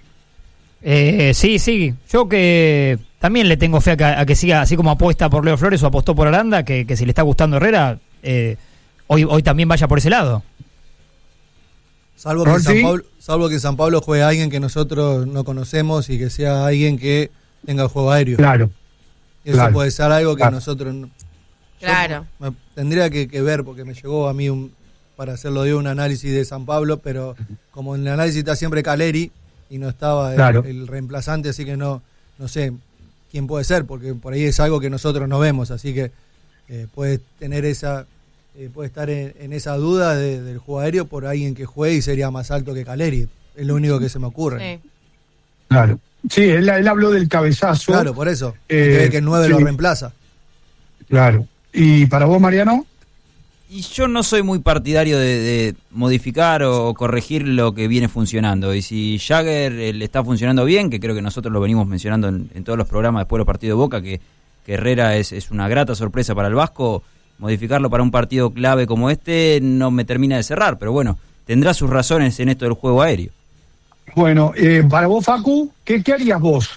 Sí. Yo que también le tengo fe a que siga, así como apuesta por Leo Flores o apostó por Aranda, que si le está gustando Herrera, hoy también vaya por ese lado. Salvo que en San Pablo juegue alguien que nosotros no conocemos y que sea alguien que tenga el juego aéreo. Claro. Eso puede ser algo que nosotros no. Claro. Tendría que ver, porque me llegó a mí para hacerlo un análisis de San Pablo, pero como en el análisis está siempre Caleri y no estaba el reemplazante, así que no sé quién puede ser, porque por ahí es algo que nosotros no vemos, así que puede tener puede estar en esa duda del juego aéreo por alguien que juegue y sería más alto que Caleri, es lo único que se me ocurre. Sí. Claro. Sí, él habló del cabezazo. Claro, por eso, que el 9 lo reemplaza. Claro. ¿Y para vos, Mariano? Y yo no soy muy partidario de modificar o corregir lo que viene funcionando. Y si Jagger le está funcionando bien, que creo que nosotros lo venimos mencionando en todos los programas después de los partidos de Boca, que Herrera es una grata sorpresa para el Vasco, modificarlo para un partido clave como este no me termina de cerrar. Pero bueno, tendrá sus razones en esto del juego aéreo. Bueno, para vos, Facu, ¿qué harías vos?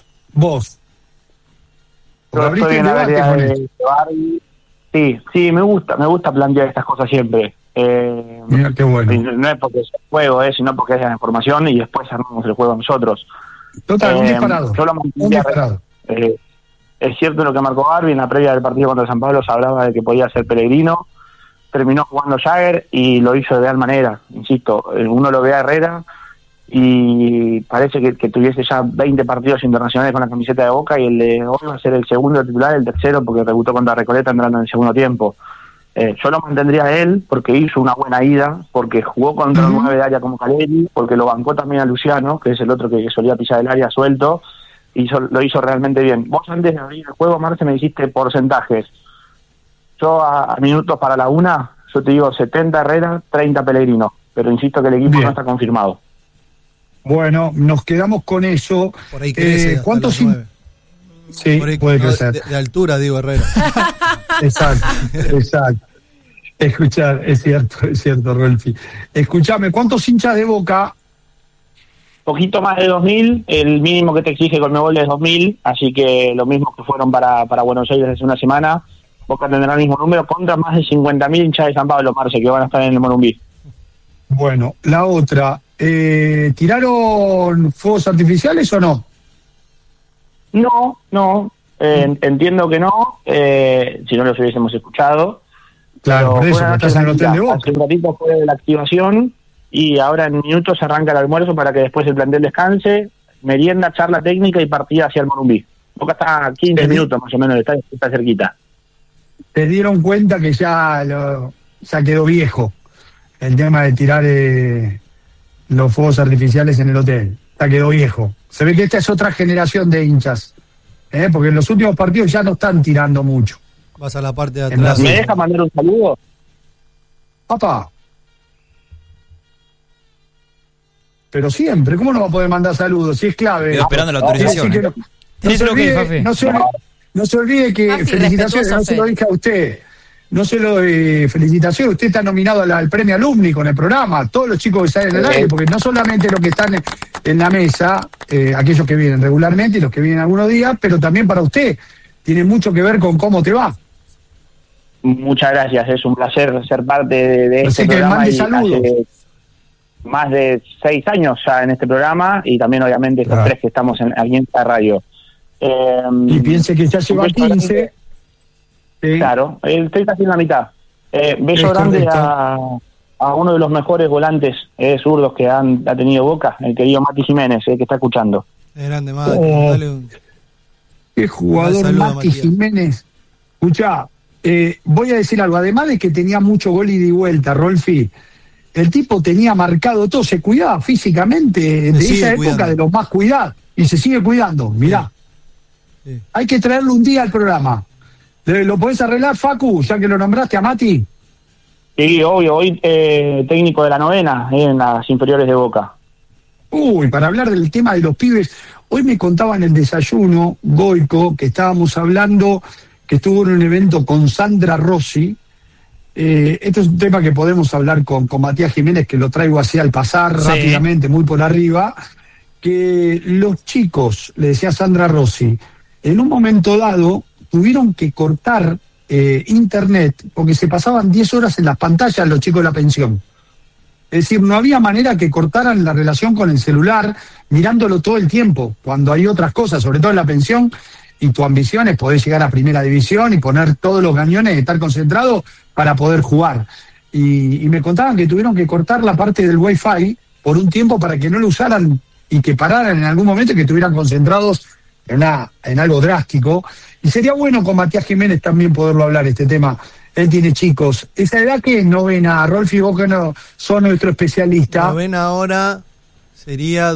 Yo estoy en la vereda de Barbie. Sí, me gusta plantear estas cosas siempre. Mira, qué bueno. No es porque es el juego, sino porque es la información y después armamos el juego nosotros. Total, un disparado. Yo lo mantendría. Es cierto lo que marcó Barbie en la previa del partido contra San Pablo, se hablaba de que podía ser Pellegrino, terminó jugando Jagger y lo hizo de tal manera, insisto, uno lo ve a Herrera y parece que tuviese ya 20 partidos internacionales con la camiseta de Boca y el de hoy va a ser el segundo titular, el tercero porque debutó contra Recoleta entrando en el segundo tiempo. Yo lo mantendría a él porque hizo una buena ida, porque jugó contra un 9 de área como Caleri, porque lo bancó también a Luciano, que es el otro que solía pisar el área suelto, y lo hizo realmente bien. Vos antes de abrir el juego, Marce, me dijiste porcentajes. Yo a minutos para la una, yo te digo 70 Herrera, 30 Pellegrino, pero insisto que el equipo no está confirmado. Bueno, nos quedamos con eso. Por ahí crece. ¿Cuántos? Sí, por ahí, puede crecer. De altura, digo, Herrera. Exacto. Escuchar, es cierto, Rolfi. Escuchame, ¿cuántos hinchas de Boca? Poquito más de 2.000, el mínimo que te exige Conmebol es 2.000, así que lo mismo que fueron para Buenos Aires hace una semana, Boca tendrá el mismo número contra más de 50.000 hinchas de San Pablo, Marce, que van a estar en el Morumbí. Bueno, la otra, ¿tiraron fuegos artificiales o no? No, entiendo que no, si no los hubiésemos escuchado. Claro, por Pero eso, fue una estás en el noche hotel de tranquila. Boca. Hace un ratito fue la activación y ahora en minutos arranca el almuerzo para que después el plantel descanse, merienda, charla técnica y partida hacia el Morumbí. Boca está a 15 Sí. minutos más o menos, está cerquita. Te dieron cuenta que ya quedó viejo el tema de tirar los fuegos artificiales en el hotel. Ya quedó viejo. Se ve que esta es otra generación de hinchas, porque en los últimos partidos ya no están tirando mucho. Vas a la parte de En atrás. ¿Me deja mandar un saludo? Papá. Pero siempre, ¿cómo no va a poder mandar saludos? Si es clave. Quedo esperando la autorización. Así que Tenés el ok, Fafi. no se olvide que Fafi, felicitaciones, respetuoso, no se lo Fe. dije a usted. No se lo felicitaciones, usted está nominado al premio Alumni con el programa, todos los chicos que salen al aire, porque no solamente los que están en la mesa, aquellos que vienen regularmente y los que vienen algunos días, pero también para usted, tiene mucho que ver con cómo te va. Muchas gracias, es un placer ser parte de Así este que programa. mande Y saludos. hace más de 6 años ya en este programa y también obviamente estos Claro. 3 que estamos aquí en esta radio. Y piense que ya lleva un beso 15. grande. Sí. Claro, estoy casi en la mitad. Beso Es grande correcto. a uno de los mejores volantes zurdos que ha tenido Boca, el querido Mati Jiménez, que está escuchando. Es grande, Mati. Oh. Dale un... Qué jugador Saludo a Mati Matías. Jiménez. Escuchá, voy a decir algo. Además de que tenía mucho gol ida y vuelta, Rolfi, el tipo tenía marcado todo, se cuidaba físicamente de sigue esa época, cuidando. de los más cuidados, y se sigue cuidando. Mirá, Sí. hay que traerlo un día al programa. ¿Lo podés arreglar, Facu, ya que lo nombraste a Mati? Sí, obvio, hoy técnico de la novena en las inferiores de Boca. Uy, para hablar del tema de los pibes, hoy me contaba en el desayuno, Goico, que estábamos hablando, que estuvo en un evento con Sandra Rossi. Esto es un tema que podemos hablar con Matías Jiménez, que lo traigo así al pasar Sí. rápidamente, muy por arriba, que los chicos, le decía Sandra Rossi, en un momento dado tuvieron que cortar internet porque se pasaban 10 horas en las pantallas los chicos de la pensión. Es decir, no había manera que cortaran la relación con el celular mirándolo todo el tiempo, cuando hay otras cosas, sobre todo en la pensión, y tu ambición es poder llegar a primera división y poner todos los cañones y estar concentrado para poder jugar. Y me contaban que tuvieron que cortar la parte del Wi-Fi por un tiempo para que no lo usaran y que pararan en algún momento y que estuvieran concentrados en algo drástico. Y sería bueno con Matías Jiménez también poderlo hablar este tema. Él tiene chicos. ¿Esa edad qué es novena? Rolfi, vos que no sos nuestro especialista. Novena ahora sería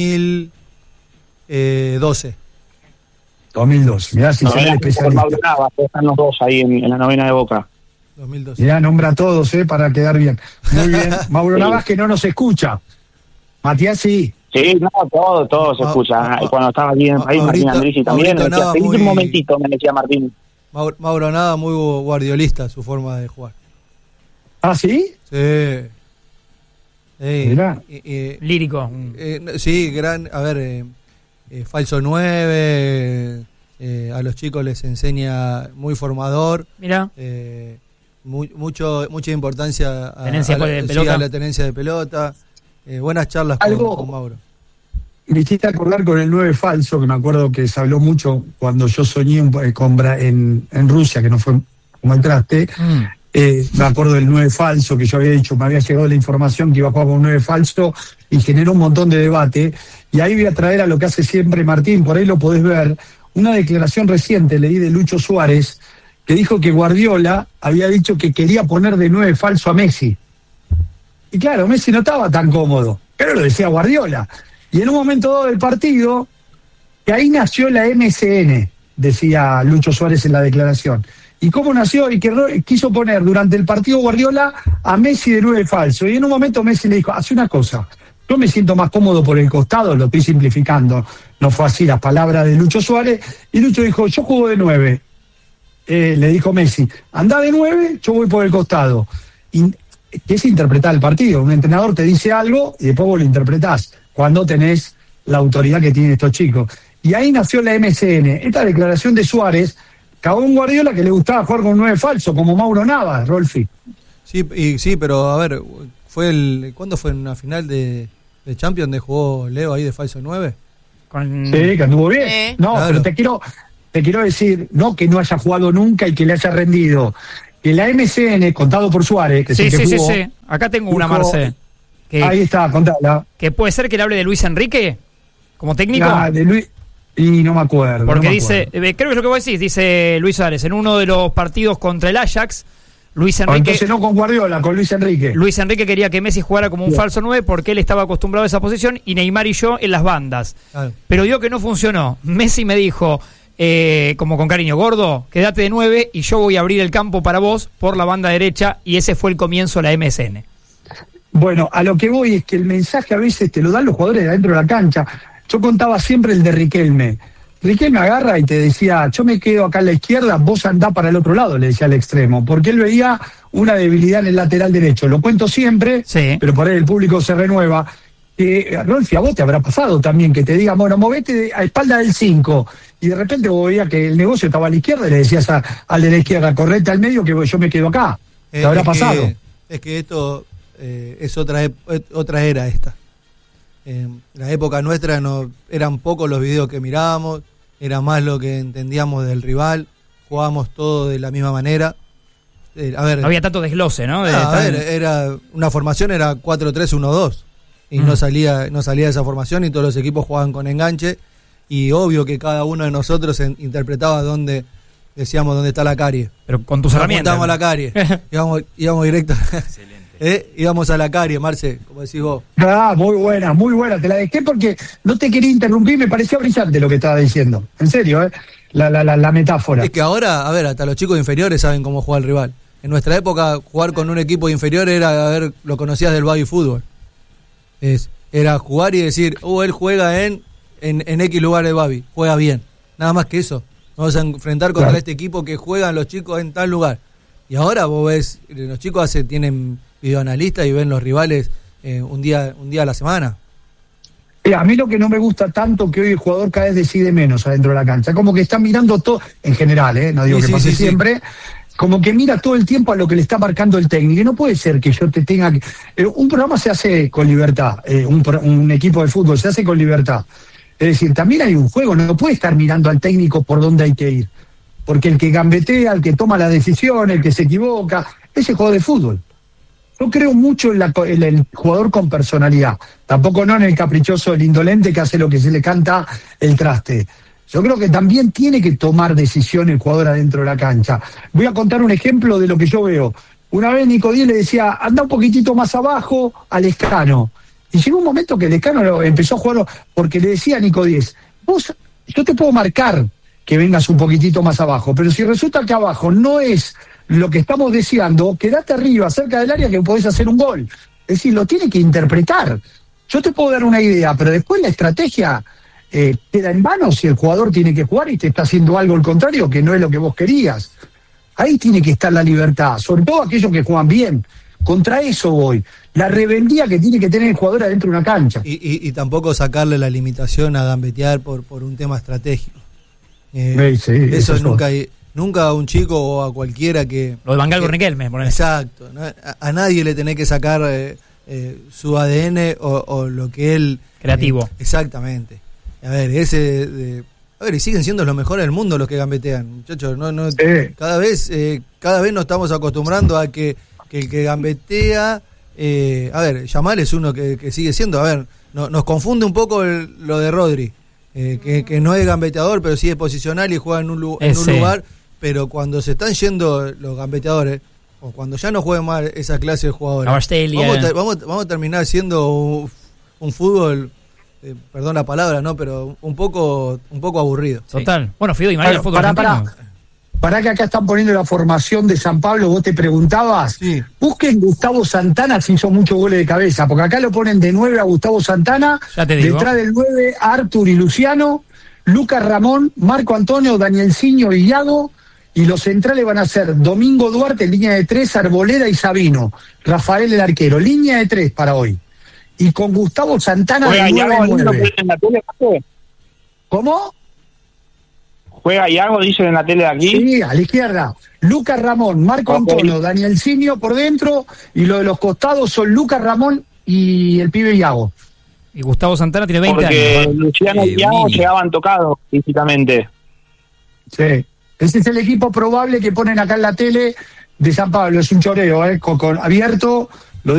2012. 2002. Mirá si será el Por especialista. Mauro Navas, están los dos ahí en la novena de Boca. 2012. Mirá, nombra a todos, para quedar bien. Muy bien. Mauro Sí. Navas que no nos escucha. Matías sí. Sí, no, todo se escucha. Cuando estaba aquí en el país, Martín Maurito- Andrisi también. Maurito Me decía, Nava "Seguite muy- un momentito", me decía Martín. Mauro Nada, muy guardiolista su forma de jugar. ¿Ah, sí? Sí. Sí. Mirá. Lírico. Sí, falso 9, a los chicos les enseña muy formador, Mira, mucha importancia a Tenencia de pelota. a la tenencia de pelota, buenas charlas con Mauro. Me hiciste acordar con el 9 falso, que me acuerdo que se habló mucho cuando yo soñé en Rusia, que no fue como entraste. Me acuerdo del 9 falso, que yo había dicho, me había llegado la información que iba a jugar con un 9 falso y generó un montón de debate. Y ahí voy a traer a lo que hace siempre Martín, por ahí lo podés ver, una declaración reciente, leí de Lucho Suárez, que dijo que Guardiola había dicho que quería poner de 9 falso a Messi. Y claro, Messi no estaba tan cómodo, pero lo decía Guardiola. Y en un momento dado del partido, que ahí nació la MSN, decía Lucho Suárez en la declaración. ¿Y cómo nació? Y que quiso poner durante el partido Guardiola a Messi de 9 falso. Y en un momento Messi le dijo, hace una cosa, yo me siento más cómodo por el costado, lo estoy simplificando, no fue así las palabras de Lucho Suárez. Y Lucho dijo, yo juego de 9. Le dijo Messi, anda de 9, yo voy por el costado. Y que es interpretar el partido. Un entrenador te dice algo y después vos lo interpretás cuando tenés la autoridad que tienen estos chicos. Y ahí nació la MSN. Esta declaración de Suárez cagó un Guardiola que le gustaba jugar con 9 falso, como Mauro Navas, Rolfi. Sí, pero a ver, ¿cuándo fue en una final de Champions donde jugó Leo ahí de falso 9? Sí, que anduvo bien. No, claro. pero te quiero decir, no que no haya jugado nunca y que le haya rendido. Que la MCN, contado por Suárez, que Sí, es el que sí, jugó, sí. Acá tengo una, dijo- Marce. Ahí está, contala. Que puede ser que le hable de Luis Enrique como técnico. De Luis, y no me acuerdo. Porque no me dice, acuerdo. creo que es lo que vos decís, dice Luis Suárez, en uno de los partidos contra el Ajax, Luis O Enrique entonces no con Guardiola, con Luis Enrique. Luis Enrique quería que Messi jugara como un falso 9 porque él estaba acostumbrado a esa posición y Neymar y yo en las bandas. Claro. Pero vio que no funcionó. Messi me dijo, como con cariño, gordo, quédate de 9 y yo voy a abrir el campo para vos por la banda derecha, y ese fue el comienzo de la MSN. Bueno, a lo que voy es que el mensaje a veces te lo dan los jugadores de adentro de la cancha. Yo contaba siempre el de Riquelme. Riquelme agarra y te decía, yo me quedo acá en la izquierda, vos andá para el otro lado, le decía al extremo, porque él veía una debilidad en el lateral derecho. Lo cuento siempre, Sí. pero por ahí el público se renueva. Rolfi, a vos te habrá pasado también que te digan, bueno, movete a espalda del 5, y de repente vos veías que el negocio estaba a la izquierda y le decías al de la izquierda, correte al medio que yo me quedo acá. ¿Te habrá pasado? Es que esto es otra era esta. En la época nuestra eran pocos los videos que mirábamos, era más lo que entendíamos del rival, jugábamos todo de la misma manera. A ver, No había tanto desglose, ¿no? era una formación era 4-3-1-2 y no salía de esa formación, y todos los equipos jugaban con enganche, y obvio que cada uno de nosotros interpretaba decíamos dónde está la carie. Pero con tus herramientas. Apuntábamos a la carie. íbamos directo. Íbamos a la carie, Marce, como decís vos. Muy buena. Te la dejé porque no te quería interrumpir, me parecía brillante lo que estaba diciendo. En serio, la metáfora. Es que ahora, a ver, hasta los chicos inferiores saben cómo juega el rival. En nuestra época, jugar con un equipo inferior era, lo conocías del baby fútbol. Era jugar y decir, él juega en X lugar de baby, juega bien. Nada más que eso. Vamos a enfrentar contra este equipo que juegan los chicos en tal lugar. Y ahora vos ves, los chicos tienen videoanalistas y ven los rivales un día a la semana. A mí lo que no me gusta tanto que hoy el jugador cada vez decide menos adentro de la cancha. Como que está mirando todo, en general, no digo que pase siempre, como que mira todo el tiempo a lo que le está marcando el técnico. Y no puede ser que yo te tenga que... un programa se hace con libertad, un equipo de fútbol se hace con libertad. Es decir, también hay un juego, no puede estar mirando al técnico por dónde hay que ir. Porque el que gambetea, el que toma la decisión, el que se equivoca, ese juego de fútbol. Yo creo mucho en el jugador con personalidad. Tampoco no en el caprichoso, el indolente que hace lo que se le canta el traste. Yo creo que también tiene que tomar decisiones el jugador adentro de la cancha. Voy a contar un ejemplo de lo que yo veo. Una vez Nico Díez le decía, anda un poquitito más abajo al Lescano. Y llegó un momento que el Lescano empezó a jugar porque le decía a Nico Díez, yo te puedo marcar que vengas un poquitito más abajo, pero si resulta que abajo no es lo que estamos deseando, quedate arriba, cerca del área, que podés hacer un gol. Es decir, lo tiene que interpretar. Yo te puedo dar una idea, pero después la estrategia queda en vano si el jugador tiene que jugar y te está haciendo algo al contrario, que no es lo que vos querías. Ahí tiene que estar la libertad, sobre todo aquellos que juegan bien. Contra eso voy. La rebeldía que tiene que tener el jugador adentro de una cancha. Y tampoco sacarle la limitación a gambetear por un tema estratégico. Eso nunca a un chico o a cualquiera que... Lo de Van Gaal con Riquelme. Exacto. ¿no? A nadie le tenés que sacar su ADN o lo que él... Creativo. Exactamente. A ver, y siguen siendo los mejores del mundo los que gambetean, muchachos. Cada vez nos estamos acostumbrando a que el que gambetea... Yamal es uno que sigue siendo... A ver, nos confunde un poco lo de Rodri. Que no es gambeteador, pero sí es posicional y juega en un lugar, pero cuando se están yendo los gambeteadores, o cuando ya no juegan más esa clase de jugadores, vamos a terminar siendo un fútbol, perdón la palabra, no, pero un poco aburrido. Total. Sí. Bueno, Fido y María, el fútbol argentino. Pará que acá están poniendo la formación de San Pablo, vos te preguntabas. Sí. Busquen Gustavo Santana, si hizo muchos goles de cabeza, porque acá lo ponen de 9 a Gustavo Santana, detrás del 9 a Artur y Luciano, Lucas Ramón, Marco Antonio, Danielcinho y Iago, y los centrales van a ser Domingo Duarte, línea de 3, Arboleda y Sabino, Rafael el arquero, línea de 3 para hoy. Y con Gustavo Santana de 9-9. ¿Cómo? ¿Juega Iago, dicen en la tele de aquí? Sí, a la izquierda. Lucas Ramón, Marco Antonio, Danielcinho por dentro, y lo de los costados son Lucas Ramón y el pibe Iago. Y Gustavo Santana tiene 20 porque años. Luciano y Thiago llegaban tocados físicamente. Sí. Ese es el equipo probable que ponen acá en la tele de San Pablo. Es un choreo, con abierto.